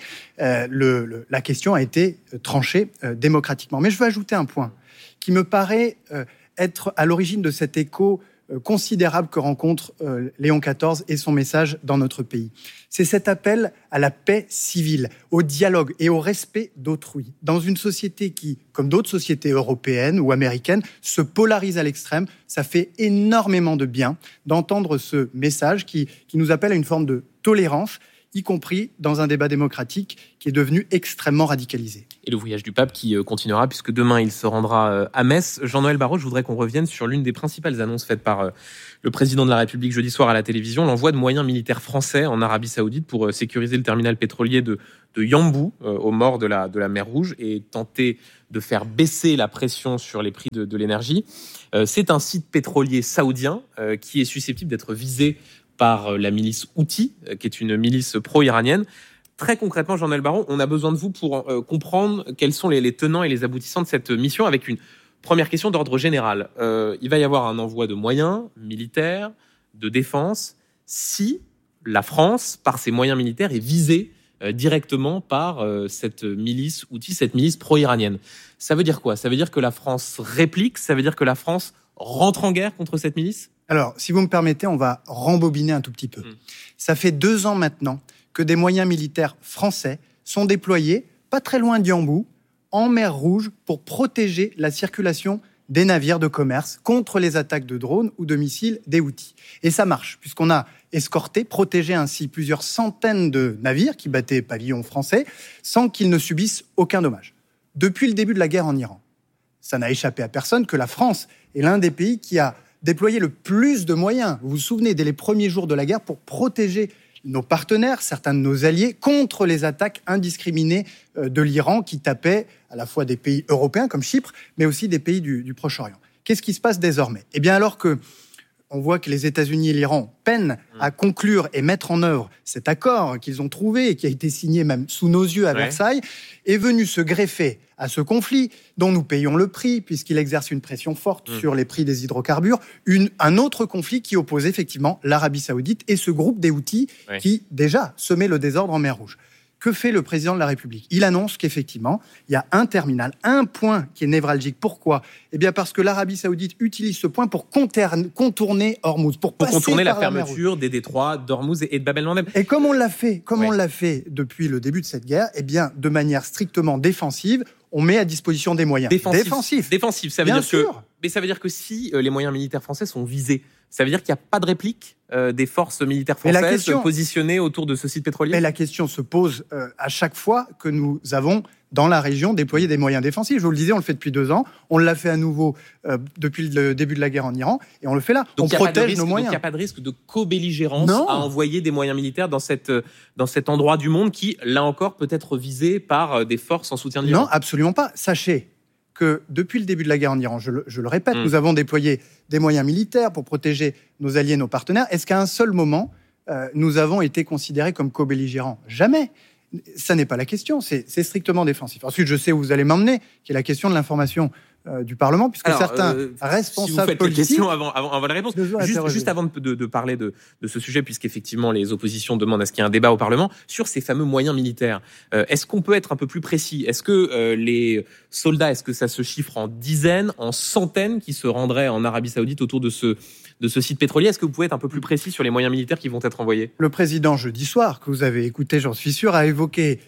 La question a été tranchée démocratiquement. Mais je veux ajouter un point qui me paraît être à l'origine de cet écho considérable que rencontre Léon XIV et son message dans notre pays. C'est cet appel à la paix civile, au dialogue et au respect d'autrui. Dans une société qui, comme d'autres sociétés européennes ou américaines, se polarise à l'extrême, ça fait énormément de bien d'entendre ce message qui nous appelle à une forme de tolérance, y compris dans un débat démocratique qui est devenu extrêmement radicalisé. Et le voyage du pape qui continuera, puisque demain il se rendra à Metz. Jean-Noël Barrot, je voudrais qu'on revienne sur l'une des principales annonces faites par le président de la République jeudi soir à la télévision, l'envoi de moyens militaires français en Arabie Saoudite pour sécuriser le terminal pétrolier de Yanbu, au bord de la mer Rouge, et tenter de faire baisser la pression sur les prix de l'énergie. C'est un site pétrolier saoudien qui est susceptible d'être visé par la milice Houthi, qui est une milice pro-iranienne. Très concrètement, Jean-Noël Barrot, on a besoin de vous pour comprendre quels sont les tenants et les aboutissants de cette mission, avec une première question d'ordre général. Il va y avoir un envoi de moyens militaires, de défense, si la France, par ses moyens militaires, est visée directement par cette milice Houthi, cette milice pro-iranienne. Ça veut dire quoi? Ça veut dire que la France réplique? Ça veut dire que la France rentre en guerre contre cette milice? Alors, si vous me permettez, on va rembobiner un tout petit peu. Ça fait 2 ans maintenant que des moyens militaires français sont déployés, pas très loin de Yanbu, en mer Rouge, pour protéger la circulation des navires de commerce contre les attaques de drones ou de missiles des Houthis. Et ça marche, puisqu'on a escorté, protégé ainsi plusieurs centaines de navires qui battaient pavillon français, sans qu'ils ne subissent aucun dommage. Depuis le début de la guerre en Iran, ça n'a échappé à personne que la France est l'un des pays qui a déployé le plus de moyens, vous vous souvenez, dès les premiers jours de la guerre, pour protéger nos partenaires, certains de nos alliés, contre les attaques indiscriminées de l'Iran qui tapaient à la fois des pays européens comme Chypre, mais aussi des pays du Proche-Orient. Qu'est-ce qui se passe désormais? Eh bien, alors que on voit que les États-Unis et l'Iran peinent à conclure et mettre en œuvre cet accord qu'ils ont trouvé et qui a été signé même sous nos yeux à Versailles, est venu se greffer à ce conflit dont nous payons le prix puisqu'il exerce une pression forte sur les prix des hydrocarbures, un autre conflit qui oppose effectivement l'Arabie Saoudite et ce groupe des Houthis qui déjà semait le désordre en mer Rouge. Que fait le président de la République? Il annonce qu'effectivement, il y a un terminal, un point qui est névralgique. Pourquoi? Eh bien parce que l'Arabie Saoudite utilise ce point pour contourner Hormuz, pour contourner la fermeture des détroits d'Hormuz et de Bab el-Mandeb. Et comme on l'a fait, on l'a fait depuis le début de cette guerre, eh bien de manière strictement défensive, on met à disposition des moyens défensifs. Ça veut dire que, mais ça veut dire que si les moyens militaires français sont visés, ça veut dire qu'il n'y a pas de réplique des forces militaires françaises positionnées autour de ce site pétrolier? Mais la question se pose à chaque fois que nous avons, dans la région, déployé des moyens défensifs. Je vous le disais, on le fait depuis 2 ans. On l'a fait à nouveau depuis le début de la guerre en Iran. Et on le fait là. Donc, on protège nos moyens. Donc il n'y a pas de risque de co-belligérance à envoyer des moyens militaires dans cet endroit du monde qui, là encore, peut être visé par des forces en soutien de l'Iran? Non, absolument pas. Sachez que depuis le début de la guerre en Iran, je le répète, nous avons déployé des moyens militaires pour protéger nos alliés, nos partenaires. Est-ce qu'à un seul moment, nous avons été considérés comme co-belligérants? Jamais. Ça n'est pas la question, c'est strictement défensif. Ensuite, je sais où vous allez m'emmener, qui est la question de l'information du Parlement, puisque certains responsables si vous faites politiques... questions avant la réponse. Juste avant de parler de ce sujet, puisqu'effectivement les oppositions demandent à ce qu'il y ait un débat au Parlement, sur ces fameux moyens militaires, est-ce qu'on peut être un peu plus précis? Est-ce que les soldats, est-ce que ça se chiffre en dizaines, en centaines qui se rendraient en Arabie Saoudite autour de ce site pétrolier? Est-ce que vous pouvez être un peu plus précis sur les moyens militaires qui vont être envoyés? Le président, jeudi soir, que vous avez écouté, j'en suis sûr, a évoqué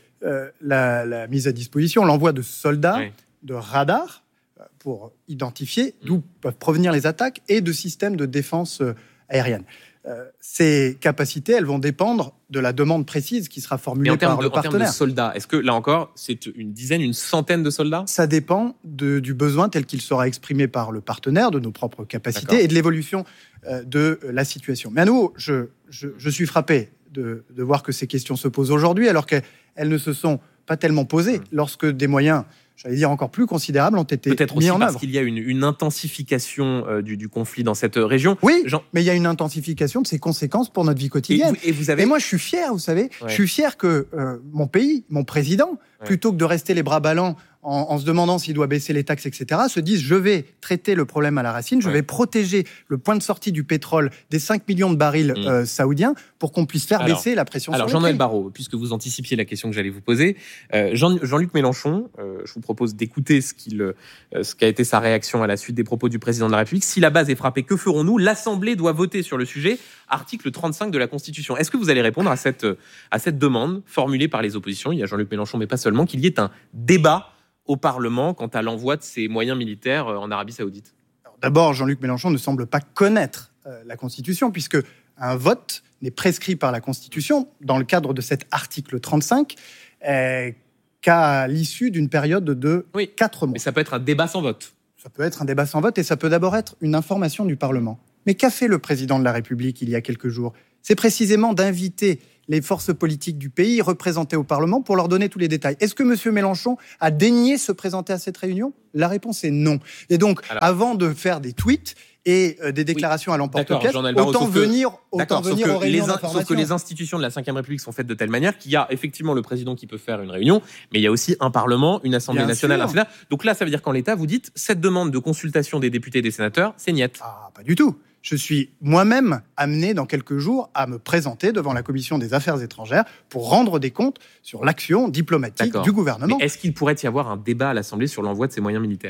la mise à disposition, l'envoi de soldats, de radars, pour identifier d'où peuvent provenir les attaques et de systèmes de défense aérienne. ces capacités, elles vont dépendre de la demande précise qui sera formulée par le partenaire. En termes de soldats, est-ce que, là encore, c'est une dizaine, une centaine de soldats ? Ça dépend du besoin tel qu'il sera exprimé par le partenaire, de nos propres capacités et de l'évolution de la situation. Mais à nouveau, je suis frappé de voir que ces questions se posent aujourd'hui, alors qu'elles ne se sont pas tellement posées lorsque des moyens, j'allais dire encore plus considérables, ont été peut-être mis aussi en parce œuvre. qu'il y a une intensification du conflit dans cette région. Oui, mais il y a une intensification de ses conséquences pour notre vie quotidienne. Et moi, je suis fier, vous savez, je suis fier que mon pays, mon président, plutôt que de rester les bras ballants en se demandant s'il doit baisser les taxes, etc., se disent, je vais traiter le problème à la racine, je vais protéger le point de sortie du pétrole des 5 millions de barils saoudiens pour qu'on puisse faire baisser la pression sur les prix. Alors, Jean-Noël Barrot, puisque vous anticipiez la question que j'allais vous poser, Jean-Luc Mélenchon, je vous propose d'écouter ce qu'a été sa réaction à la suite des propos du président de la République. Si la base est frappée, que ferons-nous ? L'Assemblée doit voter sur le sujet, article 35 de la Constitution. Est-ce que vous allez répondre à cette demande formulée par les oppositions ? Il y a Jean-Luc Mélenchon, mais pas seulement, qu'il y ait un débat au Parlement quant à l'envoi de ces moyens militaires en Arabie Saoudite. D'abord, Jean-Luc Mélenchon ne semble pas connaître la Constitution, puisque un vote n'est prescrit par la Constitution dans le cadre de cet article 35 qu'à l'issue d'une période de 4 mois. Mais ça peut être un débat sans vote. Ça peut être un débat sans vote et ça peut d'abord être une information du Parlement. Mais qu'a fait le président de la République il y a quelques jours ? C'est précisément d'inviter les forces politiques du pays représentées au Parlement pour leur donner tous les détails. Est-ce que M. Mélenchon a daigné se présenter à cette réunion ? La réponse est non. Et donc, avant de faire des tweets et des déclarations à l'emporte-pièce, autant venir aux réunions d'information. Sauf que les institutions de la Ve République sont faites de telle manière qu'il y a effectivement le président qui peut faire une réunion, mais il y a aussi un Parlement, une Assemblée nationale, un Sénat. Donc là, ça veut dire qu'en l'état, vous dites, cette demande de consultation des députés et des sénateurs, c'est niette. Ah, pas du tout. Je suis moi-même amené dans quelques jours à me présenter devant la Commission des Affaires étrangères pour rendre des comptes sur l'action diplomatique du gouvernement. Mais est-ce qu'il pourrait y avoir un débat à l'Assemblée sur l'envoi de ces moyens militaires ?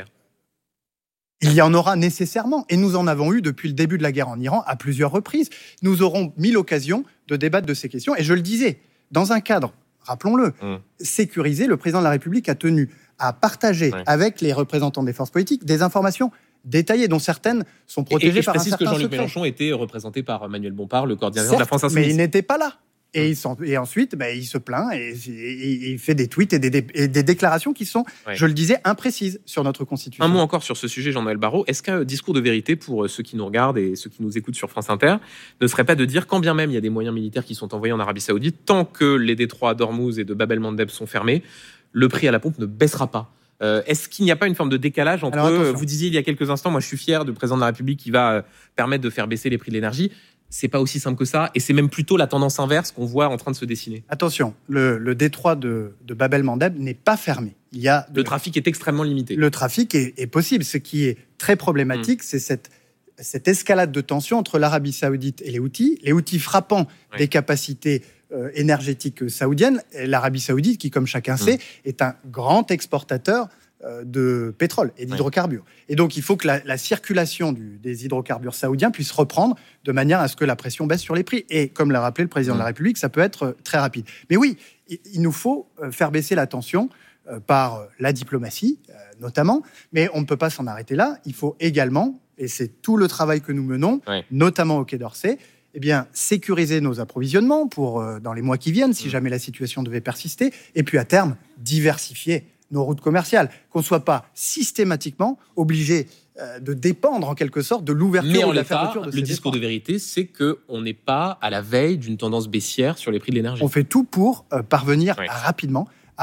Il y en aura nécessairement, et nous en avons eu depuis le début de la guerre en Iran à plusieurs reprises. Nous aurons 1000 occasions de débattre de ces questions, et je le disais, dans un cadre, rappelons-le, sécurisé, le président de la République a tenu à partager avec les représentants des forces politiques des informations détaillées, dont certaines sont protégées par un certain secret. Je précise que Jean-Luc Mélenchon était représenté par Manuel Bompard, le coordinateur de la France Insoumise. Mais il n'était pas là. Et ensuite, il se plaint et il fait des tweets et des déclarations qui sont, je le disais, imprécises sur notre Constitution. Un mot encore sur ce sujet, Jean-Noël Barrot. Est-ce qu'un discours de vérité pour ceux qui nous regardent et ceux qui nous écoutent sur France Inter ne serait pas de dire, quand bien même il y a des moyens militaires qui sont envoyés en Arabie Saoudite, tant que les détroits d'Ormuz et de Bab el-Mandeb sont fermés, le prix à la pompe ne baissera pas. Est-ce qu'il n'y a pas une forme de décalage entre, vous disiez il y a quelques instants, moi je suis fier du président de la République qui va permettre de faire baisser les prix de l'énergie. C'est pas aussi simple que ça, et c'est même plutôt la tendance inverse qu'on voit en train de se dessiner. Attention, le détroit de Bab el-Mandeb n'est pas fermé. Le trafic est extrêmement limité. Le trafic est possible. Ce qui est très problématique, c'est cette escalade de tension entre l'Arabie Saoudite et les Houthis frappant des capacités énergétiques saoudiennes, et l'Arabie Saoudite qui, comme chacun sait, est un grand exportateur de pétrole et d'hydrocarbures. Et donc, il faut que la circulation des hydrocarbures saoudiens puisse reprendre de manière à ce que la pression baisse sur les prix. Et comme l'a rappelé le président de la République, ça peut être très rapide. Mais oui, il nous faut faire baisser la tension par la diplomatie, notamment. Mais on ne peut pas s'en arrêter là. Il faut également, et c'est tout le travail que nous menons, notamment au Quai d'Orsay, sécuriser nos approvisionnements pour dans les mois qui viennent, si jamais la situation devait persister. Et puis, à terme, diversifier nos routes commerciales, qu'on ne soit pas systématiquement obligé de dépendre en quelque sorte de l'ouverture ou de la fermeture de ces le discours de vérité, c'est qu'on n'est pas à la veille d'une tendance baissière sur les prix de l'énergie. On fait tout pour parvenir rapidement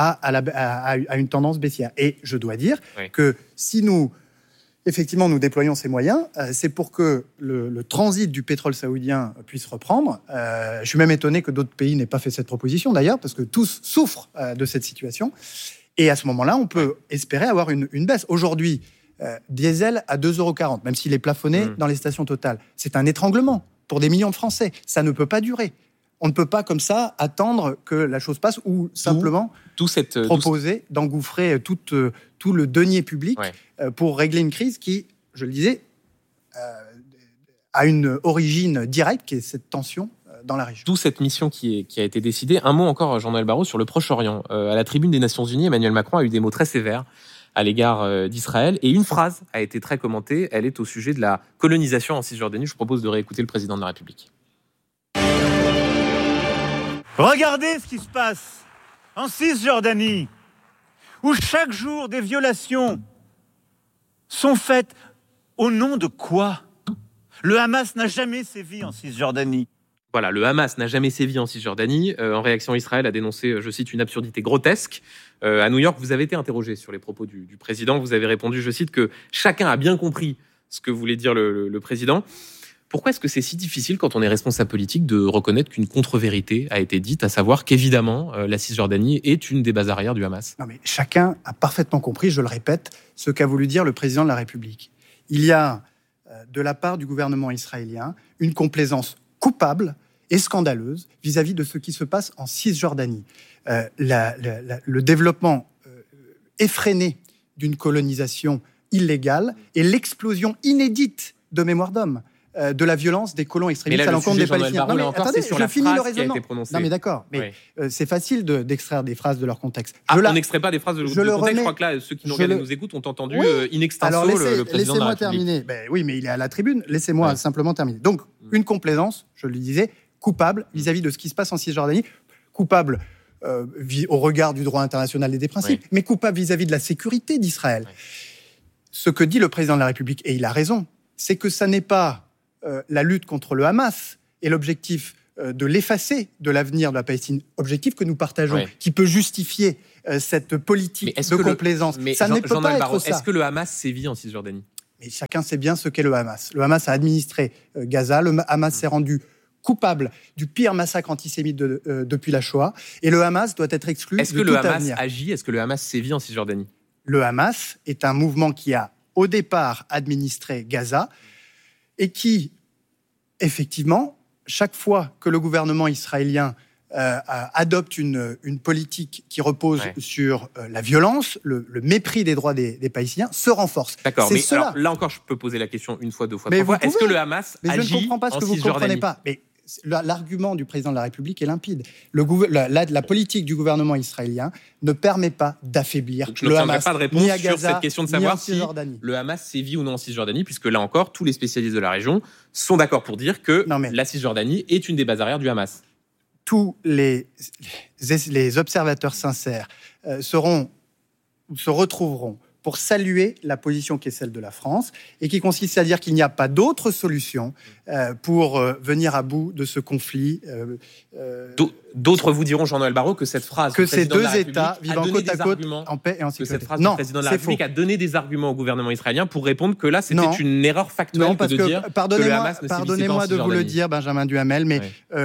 à une tendance baissière. Et je dois dire que si nous déployons ces moyens, c'est pour que le transit du pétrole saoudien puisse reprendre. Je suis même étonné que d'autres pays n'aient pas fait cette proposition d'ailleurs, parce que tous souffrent de cette situation. Et à ce moment-là, on peut espérer avoir une baisse. Aujourd'hui, diesel à 2,40 €, même s'il est plafonné dans les stations Total. C'est un étranglement pour des millions de Français. Ça ne peut pas durer. On ne peut pas comme ça attendre que la chose passe ou simplement proposer d'engouffrer tout le denier public pour régler une crise qui, je le disais, a une origine directe, qui est cette tension dans la région. D'où cette mission qui a été décidée. Un mot encore, Jean-Noël Barrot, sur le Proche-Orient. À la tribune des Nations Unies, Emmanuel Macron a eu des mots très sévères à l'égard d'Israël. Et une phrase a été très commentée. Elle est au sujet de la colonisation en Cisjordanie. Je vous propose de réécouter le président de la République. Regardez ce qui se passe en Cisjordanie, où chaque jour des violations sont faites au nom de quoi ? Le Hamas n'a jamais sévi en Cisjordanie. Voilà, le Hamas n'a jamais sévi en Cisjordanie. En réaction, Israël a dénoncé, je cite, une absurdité grotesque. À New York, vous avez été interrogé sur les propos du président. Vous avez répondu, je cite, que chacun a bien compris ce que voulait dire le président. Pourquoi est-ce que c'est si difficile, quand on est responsable politique, de reconnaître qu'une contre-vérité a été dite, à savoir qu'évidemment, la Cisjordanie est une des bases arrières du Hamas ? Non, mais chacun a parfaitement compris, je le répète, ce qu'a voulu dire le président de la République. Il y a, de la part du gouvernement israélien, une complaisance coupable et scandaleuse vis-à-vis de ce qui se passe en Cisjordanie. Le développement effréné d'une colonisation illégale et l'explosion inédite de mémoire d'homme. De la violence des colons extrémistes à l'encontre des Palestiniens. Non, mais attendez, je finis le raisonnement. Non, mais d'accord, mais c'est facile d'extraire des phrases de leur contexte. On n'extrait pas des phrases de contexte. Je crois que là, ceux qui nous regardent et nous écoutent ont entendu in extenso le président de la République. Laissez-moi terminer. Oui, mais il est à la tribune. Laissez-moi simplement terminer. Donc, une complaisance, je le disais, coupable vis-à-vis de ce qui se passe en Cisjordanie, coupable au regard du droit international et des principes, mais coupable vis-à-vis de la sécurité d'Israël. Ce que dit le président de la République, et il a raison, c'est que ça n'est pas la lutte contre le Hamas et l'objectif de l'effacer de l'avenir de la Palestine, objectif que nous partageons, qui peut justifier cette politique de complaisance. Ça ne peut pas être ça. Est-ce que le Hamas sévit en Cisjordanie ? Mais chacun sait bien ce qu'est le Hamas. Le Hamas a administré Gaza, le Hamas s'est rendu coupable du pire massacre antisémite depuis la Shoah, et le Hamas doit être exclu de tout avenir. Est-ce que le Hamas agit ? Est-ce que le Hamas sévit en Cisjordanie ? Le Hamas est un mouvement qui a, au départ, administré Gaza, et qui, effectivement, chaque fois que le gouvernement israélien adopte une politique qui repose sur la violence, le mépris des droits des Palestiniens, se renforce. D'accord, mais alors, là encore, je peux poser la question une fois, deux fois, trois fois. Est-ce que le Hamas agit en Cisjordanie ? Mais je ne comprends pas ce que vous ne comprenez pas. Mais l'argument du président de la République est limpide. La politique du gouvernement israélien ne permet pas d'affaiblir le Hamas, pas de réponse ni à Gaza, sur cette question de savoir si le Hamas sévit ou non en Cisjordanie, puisque là encore, tous les spécialistes de la région sont d'accord pour dire que la Cisjordanie est une des bases arrières du Hamas. Tous les observateurs sincères se retrouveront pour saluer la position qui est celle de la France et qui consiste à dire qu'il n'y a pas d'autre solution pour venir à bout de ce conflit. D'autres vous diront, Jean-Noël Barrot, que cette phrase que ces deux États vivent côte à côte en paix et en sécurité. Que cette phrase du président de la République a donné des arguments au gouvernement israélien pour répondre que là, c'était une erreur factuelle de dire que le Hamas ne sévissait pas en Cisjordanie. Pardonnez-moi de vous le dire, Benjamin Duhamel, mais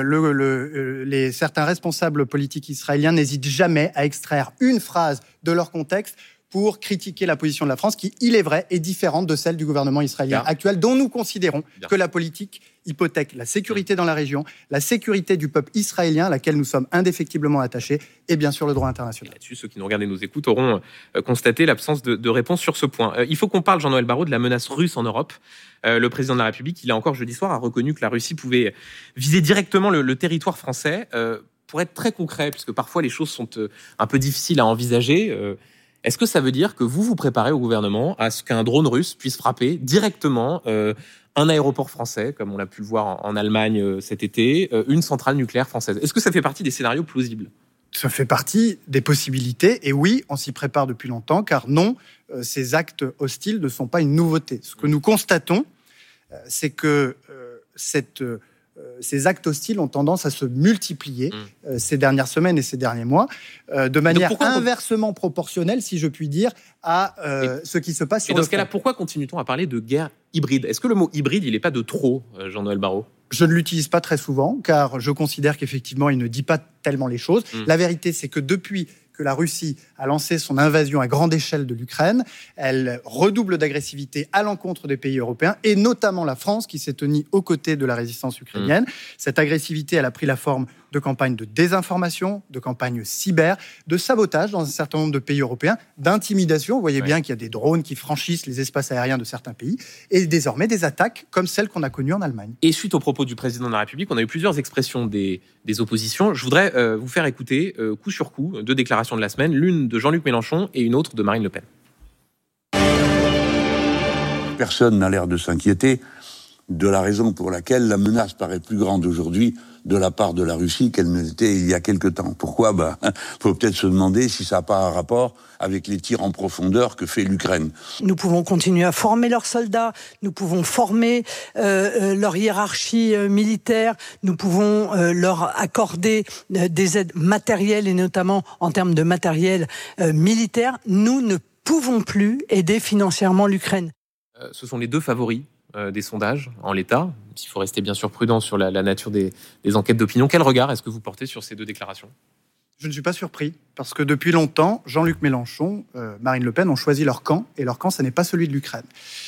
certains responsables politiques israéliens n'hésitent jamais à extraire une phrase de leur contexte pour critiquer la position de la France, qui, il est vrai, est différente de celle du gouvernement israélien actuel, dont nous considérons que la politique hypothèque la sécurité dans la région, la sécurité du peuple israélien, à laquelle nous sommes indéfectiblement attachés, et bien sûr le droit international. Là-dessus, ceux qui nous regardent et nous écoutent auront constaté l'absence de réponse sur ce point. Il faut qu'on parle, Jean-Noël Barrot, de la menace russe en Europe. Le président de la République, il a encore jeudi soir, a reconnu que la Russie pouvait viser directement le territoire français. Pour être très concret, puisque parfois les choses sont un peu difficiles à envisager, est-ce que ça veut dire que vous préparez au gouvernement à ce qu'un drone russe puisse frapper directement un aéroport français, comme on l'a pu le voir en Allemagne cet été, une centrale nucléaire française ? Est-ce que ça fait partie des scénarios plausibles ? Ça fait partie des possibilités, et oui, on s'y prépare depuis longtemps, car non, ces actes hostiles ne sont pas une nouveauté. Ce que nous constatons, c'est que ces actes hostiles ont tendance à se multiplier ces dernières semaines et ces derniers mois, de manière inversement proportionnelle, si je puis dire, à ce qui se passe sur le front. Et dans ce cas-là, pourquoi continue-t-on à parler de guerre hybride ? Est-ce que le mot hybride, il n'est pas de trop, Jean-Noël Barrot ? Je ne l'utilise pas très souvent, car je considère qu'effectivement, il ne dit pas tellement les choses. La vérité, c'est que depuis que la Russie a lancé son invasion à grande échelle de l'Ukraine, elle redouble d'agressivité à l'encontre des pays européens, et notamment la France, qui s'est tenue aux côtés de la résistance ukrainienne. Cette agressivité, elle a pris la forme de campagnes de désinformation, de campagnes cyber, de sabotage dans un certain nombre de pays européens, d'intimidation. Vous voyez bien qu'il y a des drones qui franchissent les espaces aériens de certains pays, et désormais des attaques comme celles qu'on a connues en Allemagne. Et suite aux propos du président de la République, on a eu plusieurs expressions des oppositions. Je voudrais vous faire écouter, coup sur coup, deux déclarations de la semaine, l'une de Jean-Luc Mélenchon et une autre de Marine Le Pen. Personne n'a l'air de s'inquiéter de la raison pour laquelle la menace paraît plus grande aujourd'hui de la part de la Russie qu'elle ne l'était il y a quelque temps. Pourquoi ? Faut peut-être se demander si ça n'a pas un rapport avec les tirs en profondeur que fait l'Ukraine. Nous pouvons continuer à former leurs soldats, nous pouvons former leur hiérarchie militaire, nous pouvons leur accorder des aides matérielles et notamment en termes de matériel militaire. Nous ne pouvons plus aider financièrement l'Ukraine. Ce sont les deux favoris des sondages en l'état. Il faut rester bien sûr prudent sur la nature des enquêtes d'opinion. Quel regard est-ce que vous portez sur ces deux déclarations ? Je ne suis pas surpris, parce que depuis longtemps, Jean-Luc Mélenchon, Marine Le Pen ont choisi leur camp, et leur camp, ce n'est pas celui de l'Ukraine.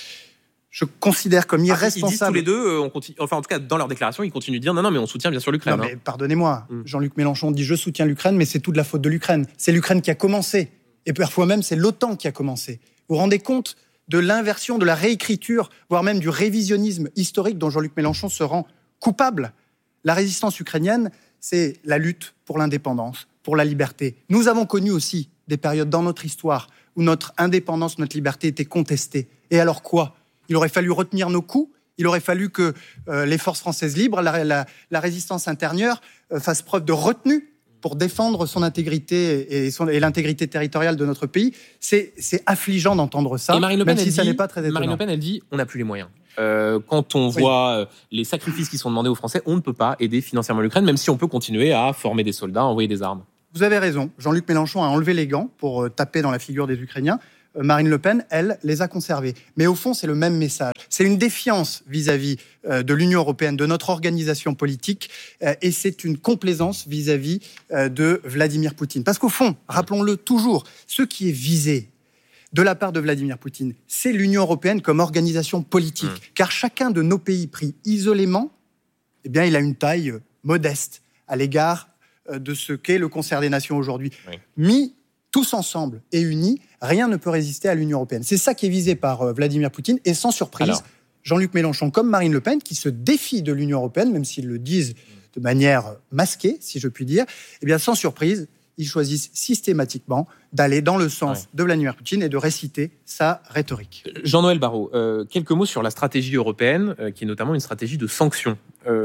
Je considère comme irresponsable... Ils disent tous les deux, enfin en tout cas dans leur déclaration, ils continuent de dire non mais on soutient bien sûr l'Ukraine. Non mais pardonnez-moi, Jean-Luc Mélenchon dit je soutiens l'Ukraine, mais c'est tout de la faute de l'Ukraine. C'est l'Ukraine qui a commencé, et parfois même c'est l'OTAN qui a commencé. Vous vous rendez compte de l'inversion, de la réécriture, voire même du révisionnisme historique dont Jean-Luc Mélenchon se rend coupable. La résistance ukrainienne, c'est la lutte pour l'indépendance, pour la liberté. Nous avons connu aussi des périodes dans notre histoire où notre indépendance, notre liberté étaient contestées. Et alors quoi ? Il aurait fallu retenir nos coups, il aurait fallu que les forces françaises libres, la résistance intérieure, fassent preuve de retenue pour défendre son intégrité et l'intégrité territoriale de notre pays. C'est affligeant d'entendre ça, même si ça n'est pas très étonnant. Marine Le Pen, elle dit on n'a plus les moyens. Quand on voit les sacrifices qui sont demandés aux Français, on ne peut pas aider financièrement l'Ukraine, même si on peut continuer à former des soldats, à envoyer des armes. Vous avez raison. Jean-Luc Mélenchon a enlevé les gants pour taper dans la figure des Ukrainiens. Marine Le Pen, elle, les a conservés. Mais au fond, c'est le même message. C'est une défiance vis-à-vis de l'Union européenne, de notre organisation politique, et c'est une complaisance vis-à-vis de Vladimir Poutine. Parce qu'au fond, rappelons-le toujours, ce qui est visé de la part de Vladimir Poutine, c'est l'Union européenne comme organisation politique. Car chacun de nos pays pris isolément, eh bien, il a une taille modeste à l'égard de ce qu'est le concert des nations aujourd'hui. Mis tous ensemble et unis, rien ne peut résister à l'Union européenne. C'est ça qui est visé par Vladimir Poutine, et sans surprise, Jean-Luc Mélenchon comme Marine Le Pen, qui se défient de l'Union européenne, même s'ils le disent de manière masquée, si je puis dire, eh bien, sans surprise, ils choisissent systématiquement d'aller dans le sens de Vladimir Poutine et de réciter sa rhétorique. Jean-Noël Barrot, quelques mots sur la stratégie européenne, qui est notamment une stratégie de sanctions.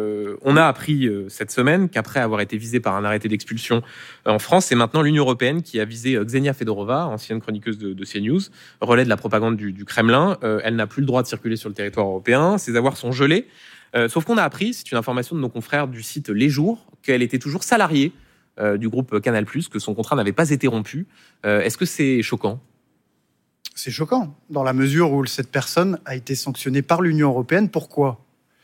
On a appris cette semaine qu'après avoir été visé par un arrêté d'expulsion en France, c'est maintenant l'Union européenne qui a visé Ksenia Fedorova, ancienne chroniqueuse de CNews, relais de la propagande du Kremlin. Elle n'a plus le droit de circuler sur le territoire européen, ses avoirs sont gelés. Sauf qu'on a appris, c'est une information de nos confrères du site Les Jours, qu'elle était toujours salariée du groupe Canal+, que son contrat n'avait pas été rompu. Est-ce que c'est choquant ? C'est choquant, dans la mesure où cette personne a été sanctionnée par l'Union européenne. Pourquoi ?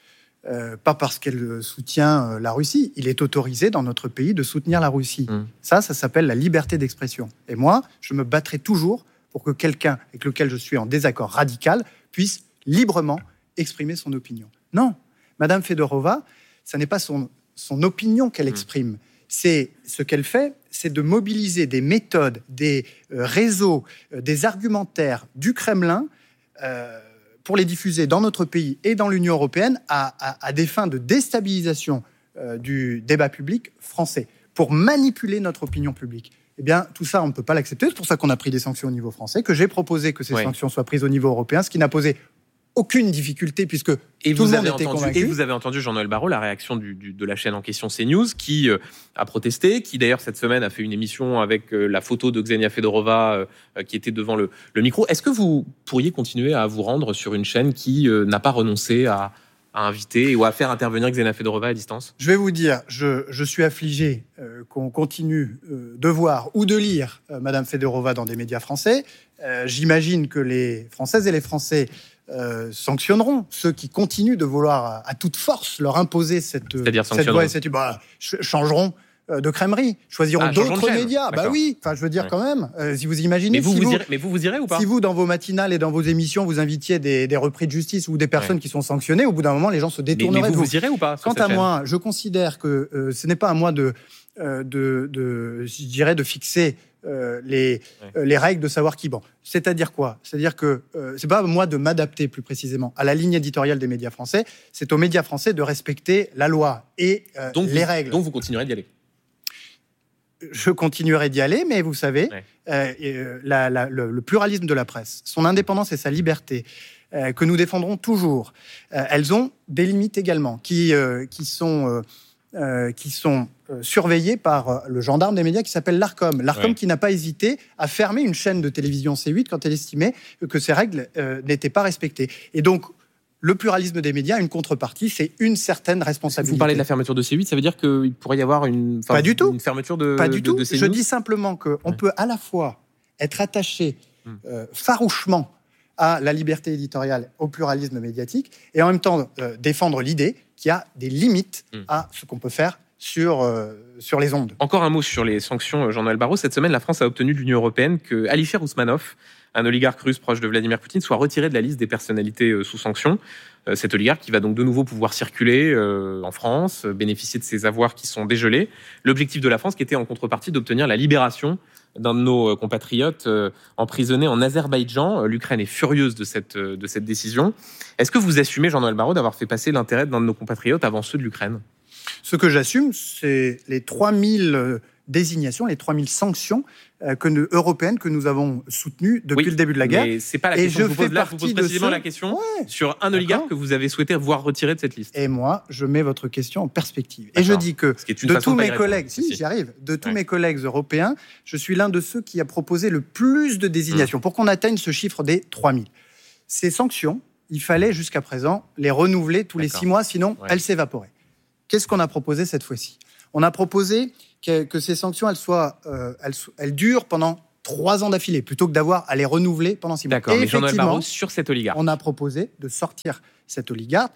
Pas parce qu'elle soutient la Russie. Il est autorisé dans notre pays de soutenir la Russie. Ça s'appelle la liberté d'expression. Et moi, je me battrai toujours pour que quelqu'un avec lequel je suis en désaccord radical puisse librement exprimer son opinion. Non, Madame Fedorova, ça n'est pas son opinion qu'elle exprime. C'est ce qu'elle fait, c'est de mobiliser des méthodes, des réseaux, des argumentaires du Kremlin pour les diffuser dans notre pays et dans l'Union européenne à des fins de déstabilisation du débat public français, pour manipuler notre opinion publique. Eh bien, tout ça, on ne peut pas l'accepter. C'est pour ça qu'on a pris des sanctions au niveau français, que j'ai proposé que ces sanctions soient prises au niveau européen, ce qui n'a posé aucune difficulté, puisque tout le monde était convaincu. Et vous avez entendu, Jean-Noël Barrot, la réaction de la chaîne en question CNews, qui a protesté, qui d'ailleurs cette semaine a fait une émission avec la photo de Ksenia Fedorova qui était devant le micro. Est-ce que vous pourriez continuer à vous rendre sur une chaîne qui n'a pas renoncé à inviter ou à faire intervenir Ksenia Fedorova à distance ? Je vais vous dire, je suis affligé qu'on continue de voir ou de lire Madame Fedorova dans des médias français. J'imagine que les Françaises et les Français sanctionneront ceux qui continuent de vouloir à toute force leur imposer cette voie et cette changeront de crèmerie, choisiront d'autres médias. Bah oui, enfin je veux dire quand même, si vous imaginez. Mais vous irez ou pas ? Si vous, dans vos matinales et dans vos émissions, vous invitiez des repris de justice ou des personnes qui sont sanctionnées, au bout d'un moment, les gens se détourneraient de vous. Vous irez ou pas ? Quant à moi, je considère que ce n'est pas à moi de fixer les règles de savoir qui. Bon, c'est-à-dire quoi ? C'est-à-dire que c'est pas à moi de m'adapter plus précisément à la ligne éditoriale des médias français. C'est aux médias français de respecter la loi et les règles. Donc vous continuerez d'y aller. Je continuerai d'y aller, mais vous savez, le pluralisme de la presse, son indépendance et sa liberté, que nous défendrons toujours. Elles ont des limites également, qui sont surveillées par le gendarme des médias qui s'appelle l'Arcom. L'Arcom qui n'a pas hésité à fermer une chaîne de télévision C8 quand elle estimait que ces règles n'étaient pas respectées. Et donc, le pluralisme des médias, une contrepartie, c'est une certaine responsabilité. Vous parlez de la fermeture de C8, ça veut dire qu'il pourrait y avoir une fermeture de Pas du tout. de CNews. Je dis simplement qu'on peut à la fois être attaché farouchement à la liberté éditoriale, au pluralisme médiatique, et en même temps défendre l'idée qu'il y a des limites à ce qu'on peut faire sur les ondes. Encore un mot sur les sanctions, Jean-Noël Barrot. Cette semaine, la France a obtenu de l'Union européenne que Alisher Ousmanov, un oligarque russe proche de Vladimir Poutine, soit retiré de la liste des personnalités sous sanctions. Cet oligarque qui va donc de nouveau pouvoir circuler en France, bénéficier de ses avoirs qui sont dégelés. L'objectif de la France qui était en contrepartie d'obtenir la libération d'un de nos compatriotes emprisonnés en Azerbaïdjan. L'Ukraine est furieuse de cette décision. Est-ce que vous assumez, Jean-Noël Barrot, d'avoir fait passer l'intérêt d'un de nos compatriotes avant ceux de l'Ukraine ? Ce que j'assume, c'est les 3000 désignations, les 3000 sanctions européennes que nous avons soutenues depuis le début de la guerre. Mais c'est pas la question que je vous pose là, je vous pose précisément la question sur un oligarque que vous avez souhaité voir retiré de cette liste. Et moi, je mets votre question en perspective. Et je dis que de tous mes collègues, j'y arrive, de tous mes collègues européens, je suis l'un de ceux qui a proposé le plus de désignations pour qu'on atteigne ce chiffre des 3000. Ces sanctions, il fallait jusqu'à présent les renouveler tous les 6 mois, sinon elles s'évaporaient. Qu'est-ce qu'on a proposé cette fois-ci ? On a proposé que ces sanctions, elles durent pendant 3 ans d'affilée, plutôt que d'avoir à les renouveler pendant 6 mois. D'accord, mais Jean-Noël Barrot, sur cet oligarque. On a proposé de sortir cet oligarque,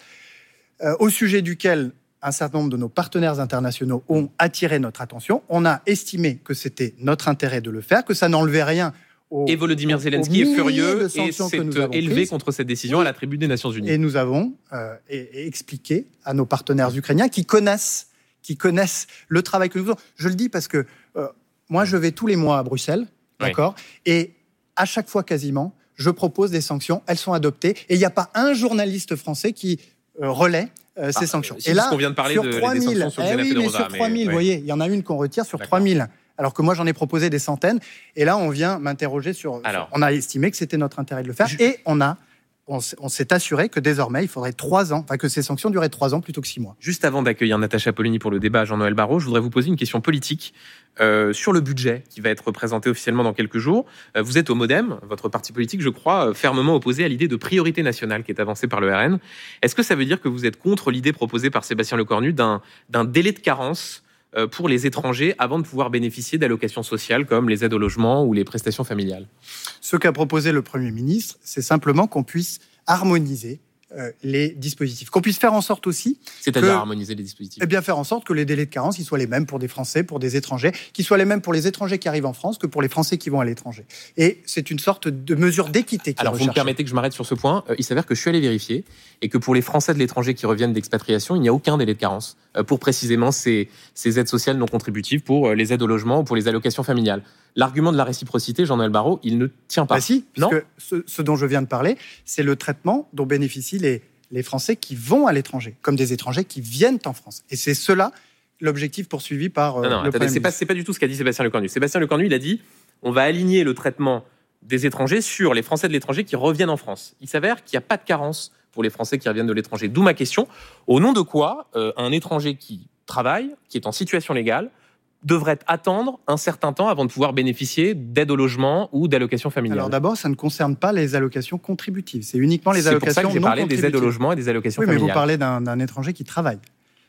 au sujet duquel un certain nombre de nos partenaires internationaux ont attiré notre attention. On a estimé que c'était notre intérêt de le faire, que ça n'enlevait rien et Volodymyr Zelensky est furieux et s'est élevé contre cette décision à la tribune des Nations Unies. Et nous avons expliqué à nos partenaires ukrainiens qui connaissent le travail que nous faisons. Je le dis parce que moi, je vais tous les mois à Bruxelles, d'accord ? Et à chaque fois, quasiment, je propose des sanctions. Elles sont adoptées. Et il n'y a pas un journaliste français qui relaie ces sanctions. Et là, on vient de parler sur des 3000, sanctions sur mais sur 3000, vous voyez, il y en a une qu'on retire sur 3000. Alors que moi, j'en ai proposé des centaines. Et là, on vient m'interroger sur... On a estimé que c'était notre intérêt de le faire. Et on s'est assuré que désormais, il faudrait 3 ans, que ces sanctions duraient 3 ans plutôt que 6 mois. Juste avant d'accueillir Natacha Polony pour le débat, Jean-Noël Barrot, je voudrais vous poser une question politique sur le budget qui va être présenté officiellement dans quelques jours. Vous êtes au MoDem, votre parti politique, je crois, fermement opposé à l'idée de priorité nationale qui est avancée par le RN. Est-ce que ça veut dire que vous êtes contre l'idée proposée par Sébastien Lecornu d'un délai de carence pour les étrangers avant de pouvoir bénéficier d'allocations sociales comme les aides au logement ou les prestations familiales ? Ce qu'a proposé le Premier ministre, c'est simplement qu'on puisse harmoniser les dispositifs. Qu'on puisse faire en sorte aussi... C'est-à-dire harmoniser les dispositifs ? Eh bien, faire en sorte que les délais de carence ils soient les mêmes pour des Français, pour des étrangers, qu'ils soient les mêmes pour les étrangers qui arrivent en France que pour les Français qui vont à l'étranger. Et c'est une sorte de mesure d'équité qui est Alors, vous me permettez que je m'arrête sur ce point. Il s'avère que je suis allé vérifier et que pour les Français de l'étranger qui reviennent d'expatriation, il n'y a aucun délai de carence pour précisément ces aides sociales non contributives, pour les aides au logement ou pour les allocations familiales. L'argument de la réciprocité, Jean-Noël Barrot, il ne tient pas. Si, non, puisque ce dont je viens de parler, c'est le traitement dont bénéficient les Français qui vont à l'étranger, comme des étrangers qui viennent en France. Et c'est cela l'objectif poursuivi par le Premier ministre. C'est pas du tout ce qu'a dit Sébastien Lecornu. Sébastien Lecornu, il a dit on va aligner le traitement des étrangers sur les Français de l'étranger qui reviennent en France. Il s'avère qu'il n'y a pas de carence pour les Français qui reviennent de l'étranger. D'où ma question. Au nom de quoi un étranger qui travaille, qui est en situation légale, devrait attendre un certain temps avant de pouvoir bénéficier d'aide au logement ou d'allocations familiales? Alors d'abord, ça ne concerne pas les allocations contributives. C'est uniquement les allocations non contributives. C'est pour ça que j'ai parlé des aides au logement et des allocations familiales. Oui, mais vous parlez d'un étranger qui travaille.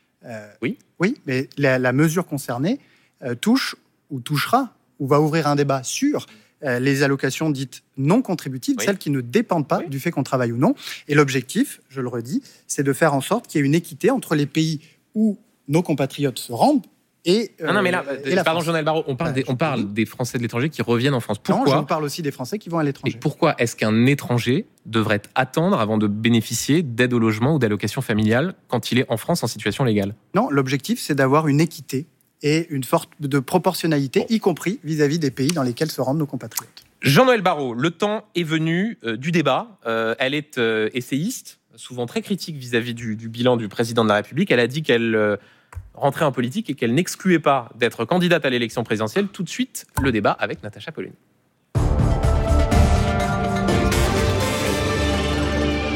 Oui. Oui, mais la mesure concernée touche ou touchera ou va ouvrir un débat sur les allocations dites non contributives, celles qui ne dépendent pas du fait qu'on travaille ou non. Et l'objectif, je le redis, c'est de faire en sorte qu'il y ait une équité entre les pays où nos compatriotes se rendent et non, mais là, pardon, Jean-Noël Barrot, on parle des Français de l'étranger qui reviennent en France. Pourquoi? Non, je parle aussi des Français qui vont à l'étranger. Et pourquoi est-ce qu'un étranger devrait attendre avant de bénéficier d'aide au logement ou d'allocation familiale quand il est en France en situation légale? Non, l'objectif, c'est d'avoir une équité et une forme de proportionnalité, y compris vis-à-vis des pays dans lesquels se rendent nos compatriotes. Jean-Noël Barrot, le temps est venu du débat. Elle est essayiste, souvent très critique vis-à-vis du bilan du président de la République. Elle a dit qu'elle rentrait en politique et qu'elle n'excluait pas d'être candidate à l'élection présidentielle. Tout de suite, le débat avec Natacha Polony.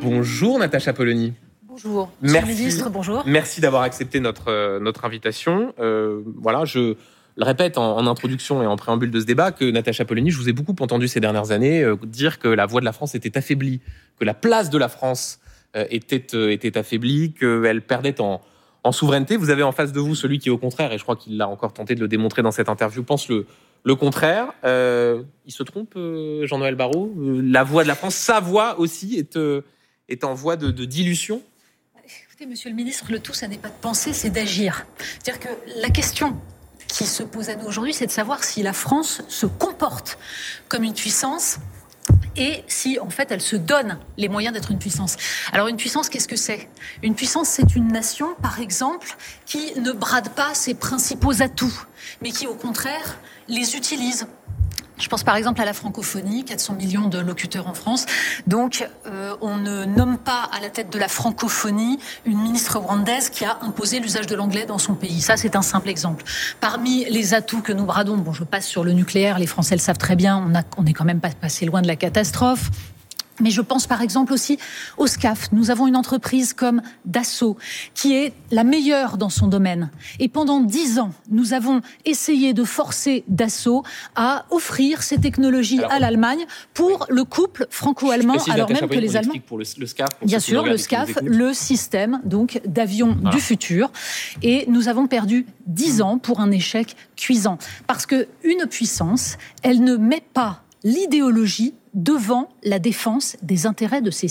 Bonjour Natacha Polony. Bonjour. Merci. Monsieur le ministre, bonjour. Merci d'avoir accepté notre invitation. Voilà, je le répète en introduction et en préambule de ce débat que Natacha Polony, je vous ai beaucoup entendu ces dernières années dire que la voix de la France était affaiblie, que la place de la France était affaiblie, qu'elle perdait en souveraineté. Vous avez en face de vous celui qui, au contraire, et je crois qu'il l'a encore tenté de le démontrer dans cette interview, pense le contraire. Il se trompe, Jean-Noël Barrot. La voix de la France, sa voix aussi, est en voie de dilution. Écoutez, monsieur le ministre, le tout, ça n'est pas de penser, c'est d'agir. C'est-à-dire que la question qui se pose à nous aujourd'hui, c'est de savoir si la France se comporte comme une puissance et si, en fait, elle se donne les moyens d'être une puissance. Alors, une puissance, qu'est-ce que c'est ? Une puissance, c'est une nation, par exemple, qui ne brade pas ses principaux atouts, mais qui, au contraire, les utilise. Je pense par exemple à la francophonie, 400 millions de locuteurs en France. Donc, on ne nomme pas à la tête de la francophonie une ministre rwandaise qui a imposé l'usage de l'anglais dans son pays. Ça, c'est un simple exemple. Parmi les atouts que nous bradons, bon, je passe sur le nucléaire, les Français le savent très bien, on n'est quand même pas passé loin de la catastrophe. Mais je pense par exemple aussi au SCAF. Nous avons une entreprise comme Dassault qui est la meilleure dans son domaine. Et pendant 10 ans, nous avons essayé de forcer Dassault à offrir ces technologies à l'Allemagne pour le couple franco-allemand, alors même que les Allemands... Pour le SCAF, bien sûr, le SCAF, le système donc d'avions du futur. Et nous avons perdu 10 ans pour un échec cuisant. Parce qu'une puissance, elle ne met pas l'idéologie devant la défense des intérêts de ses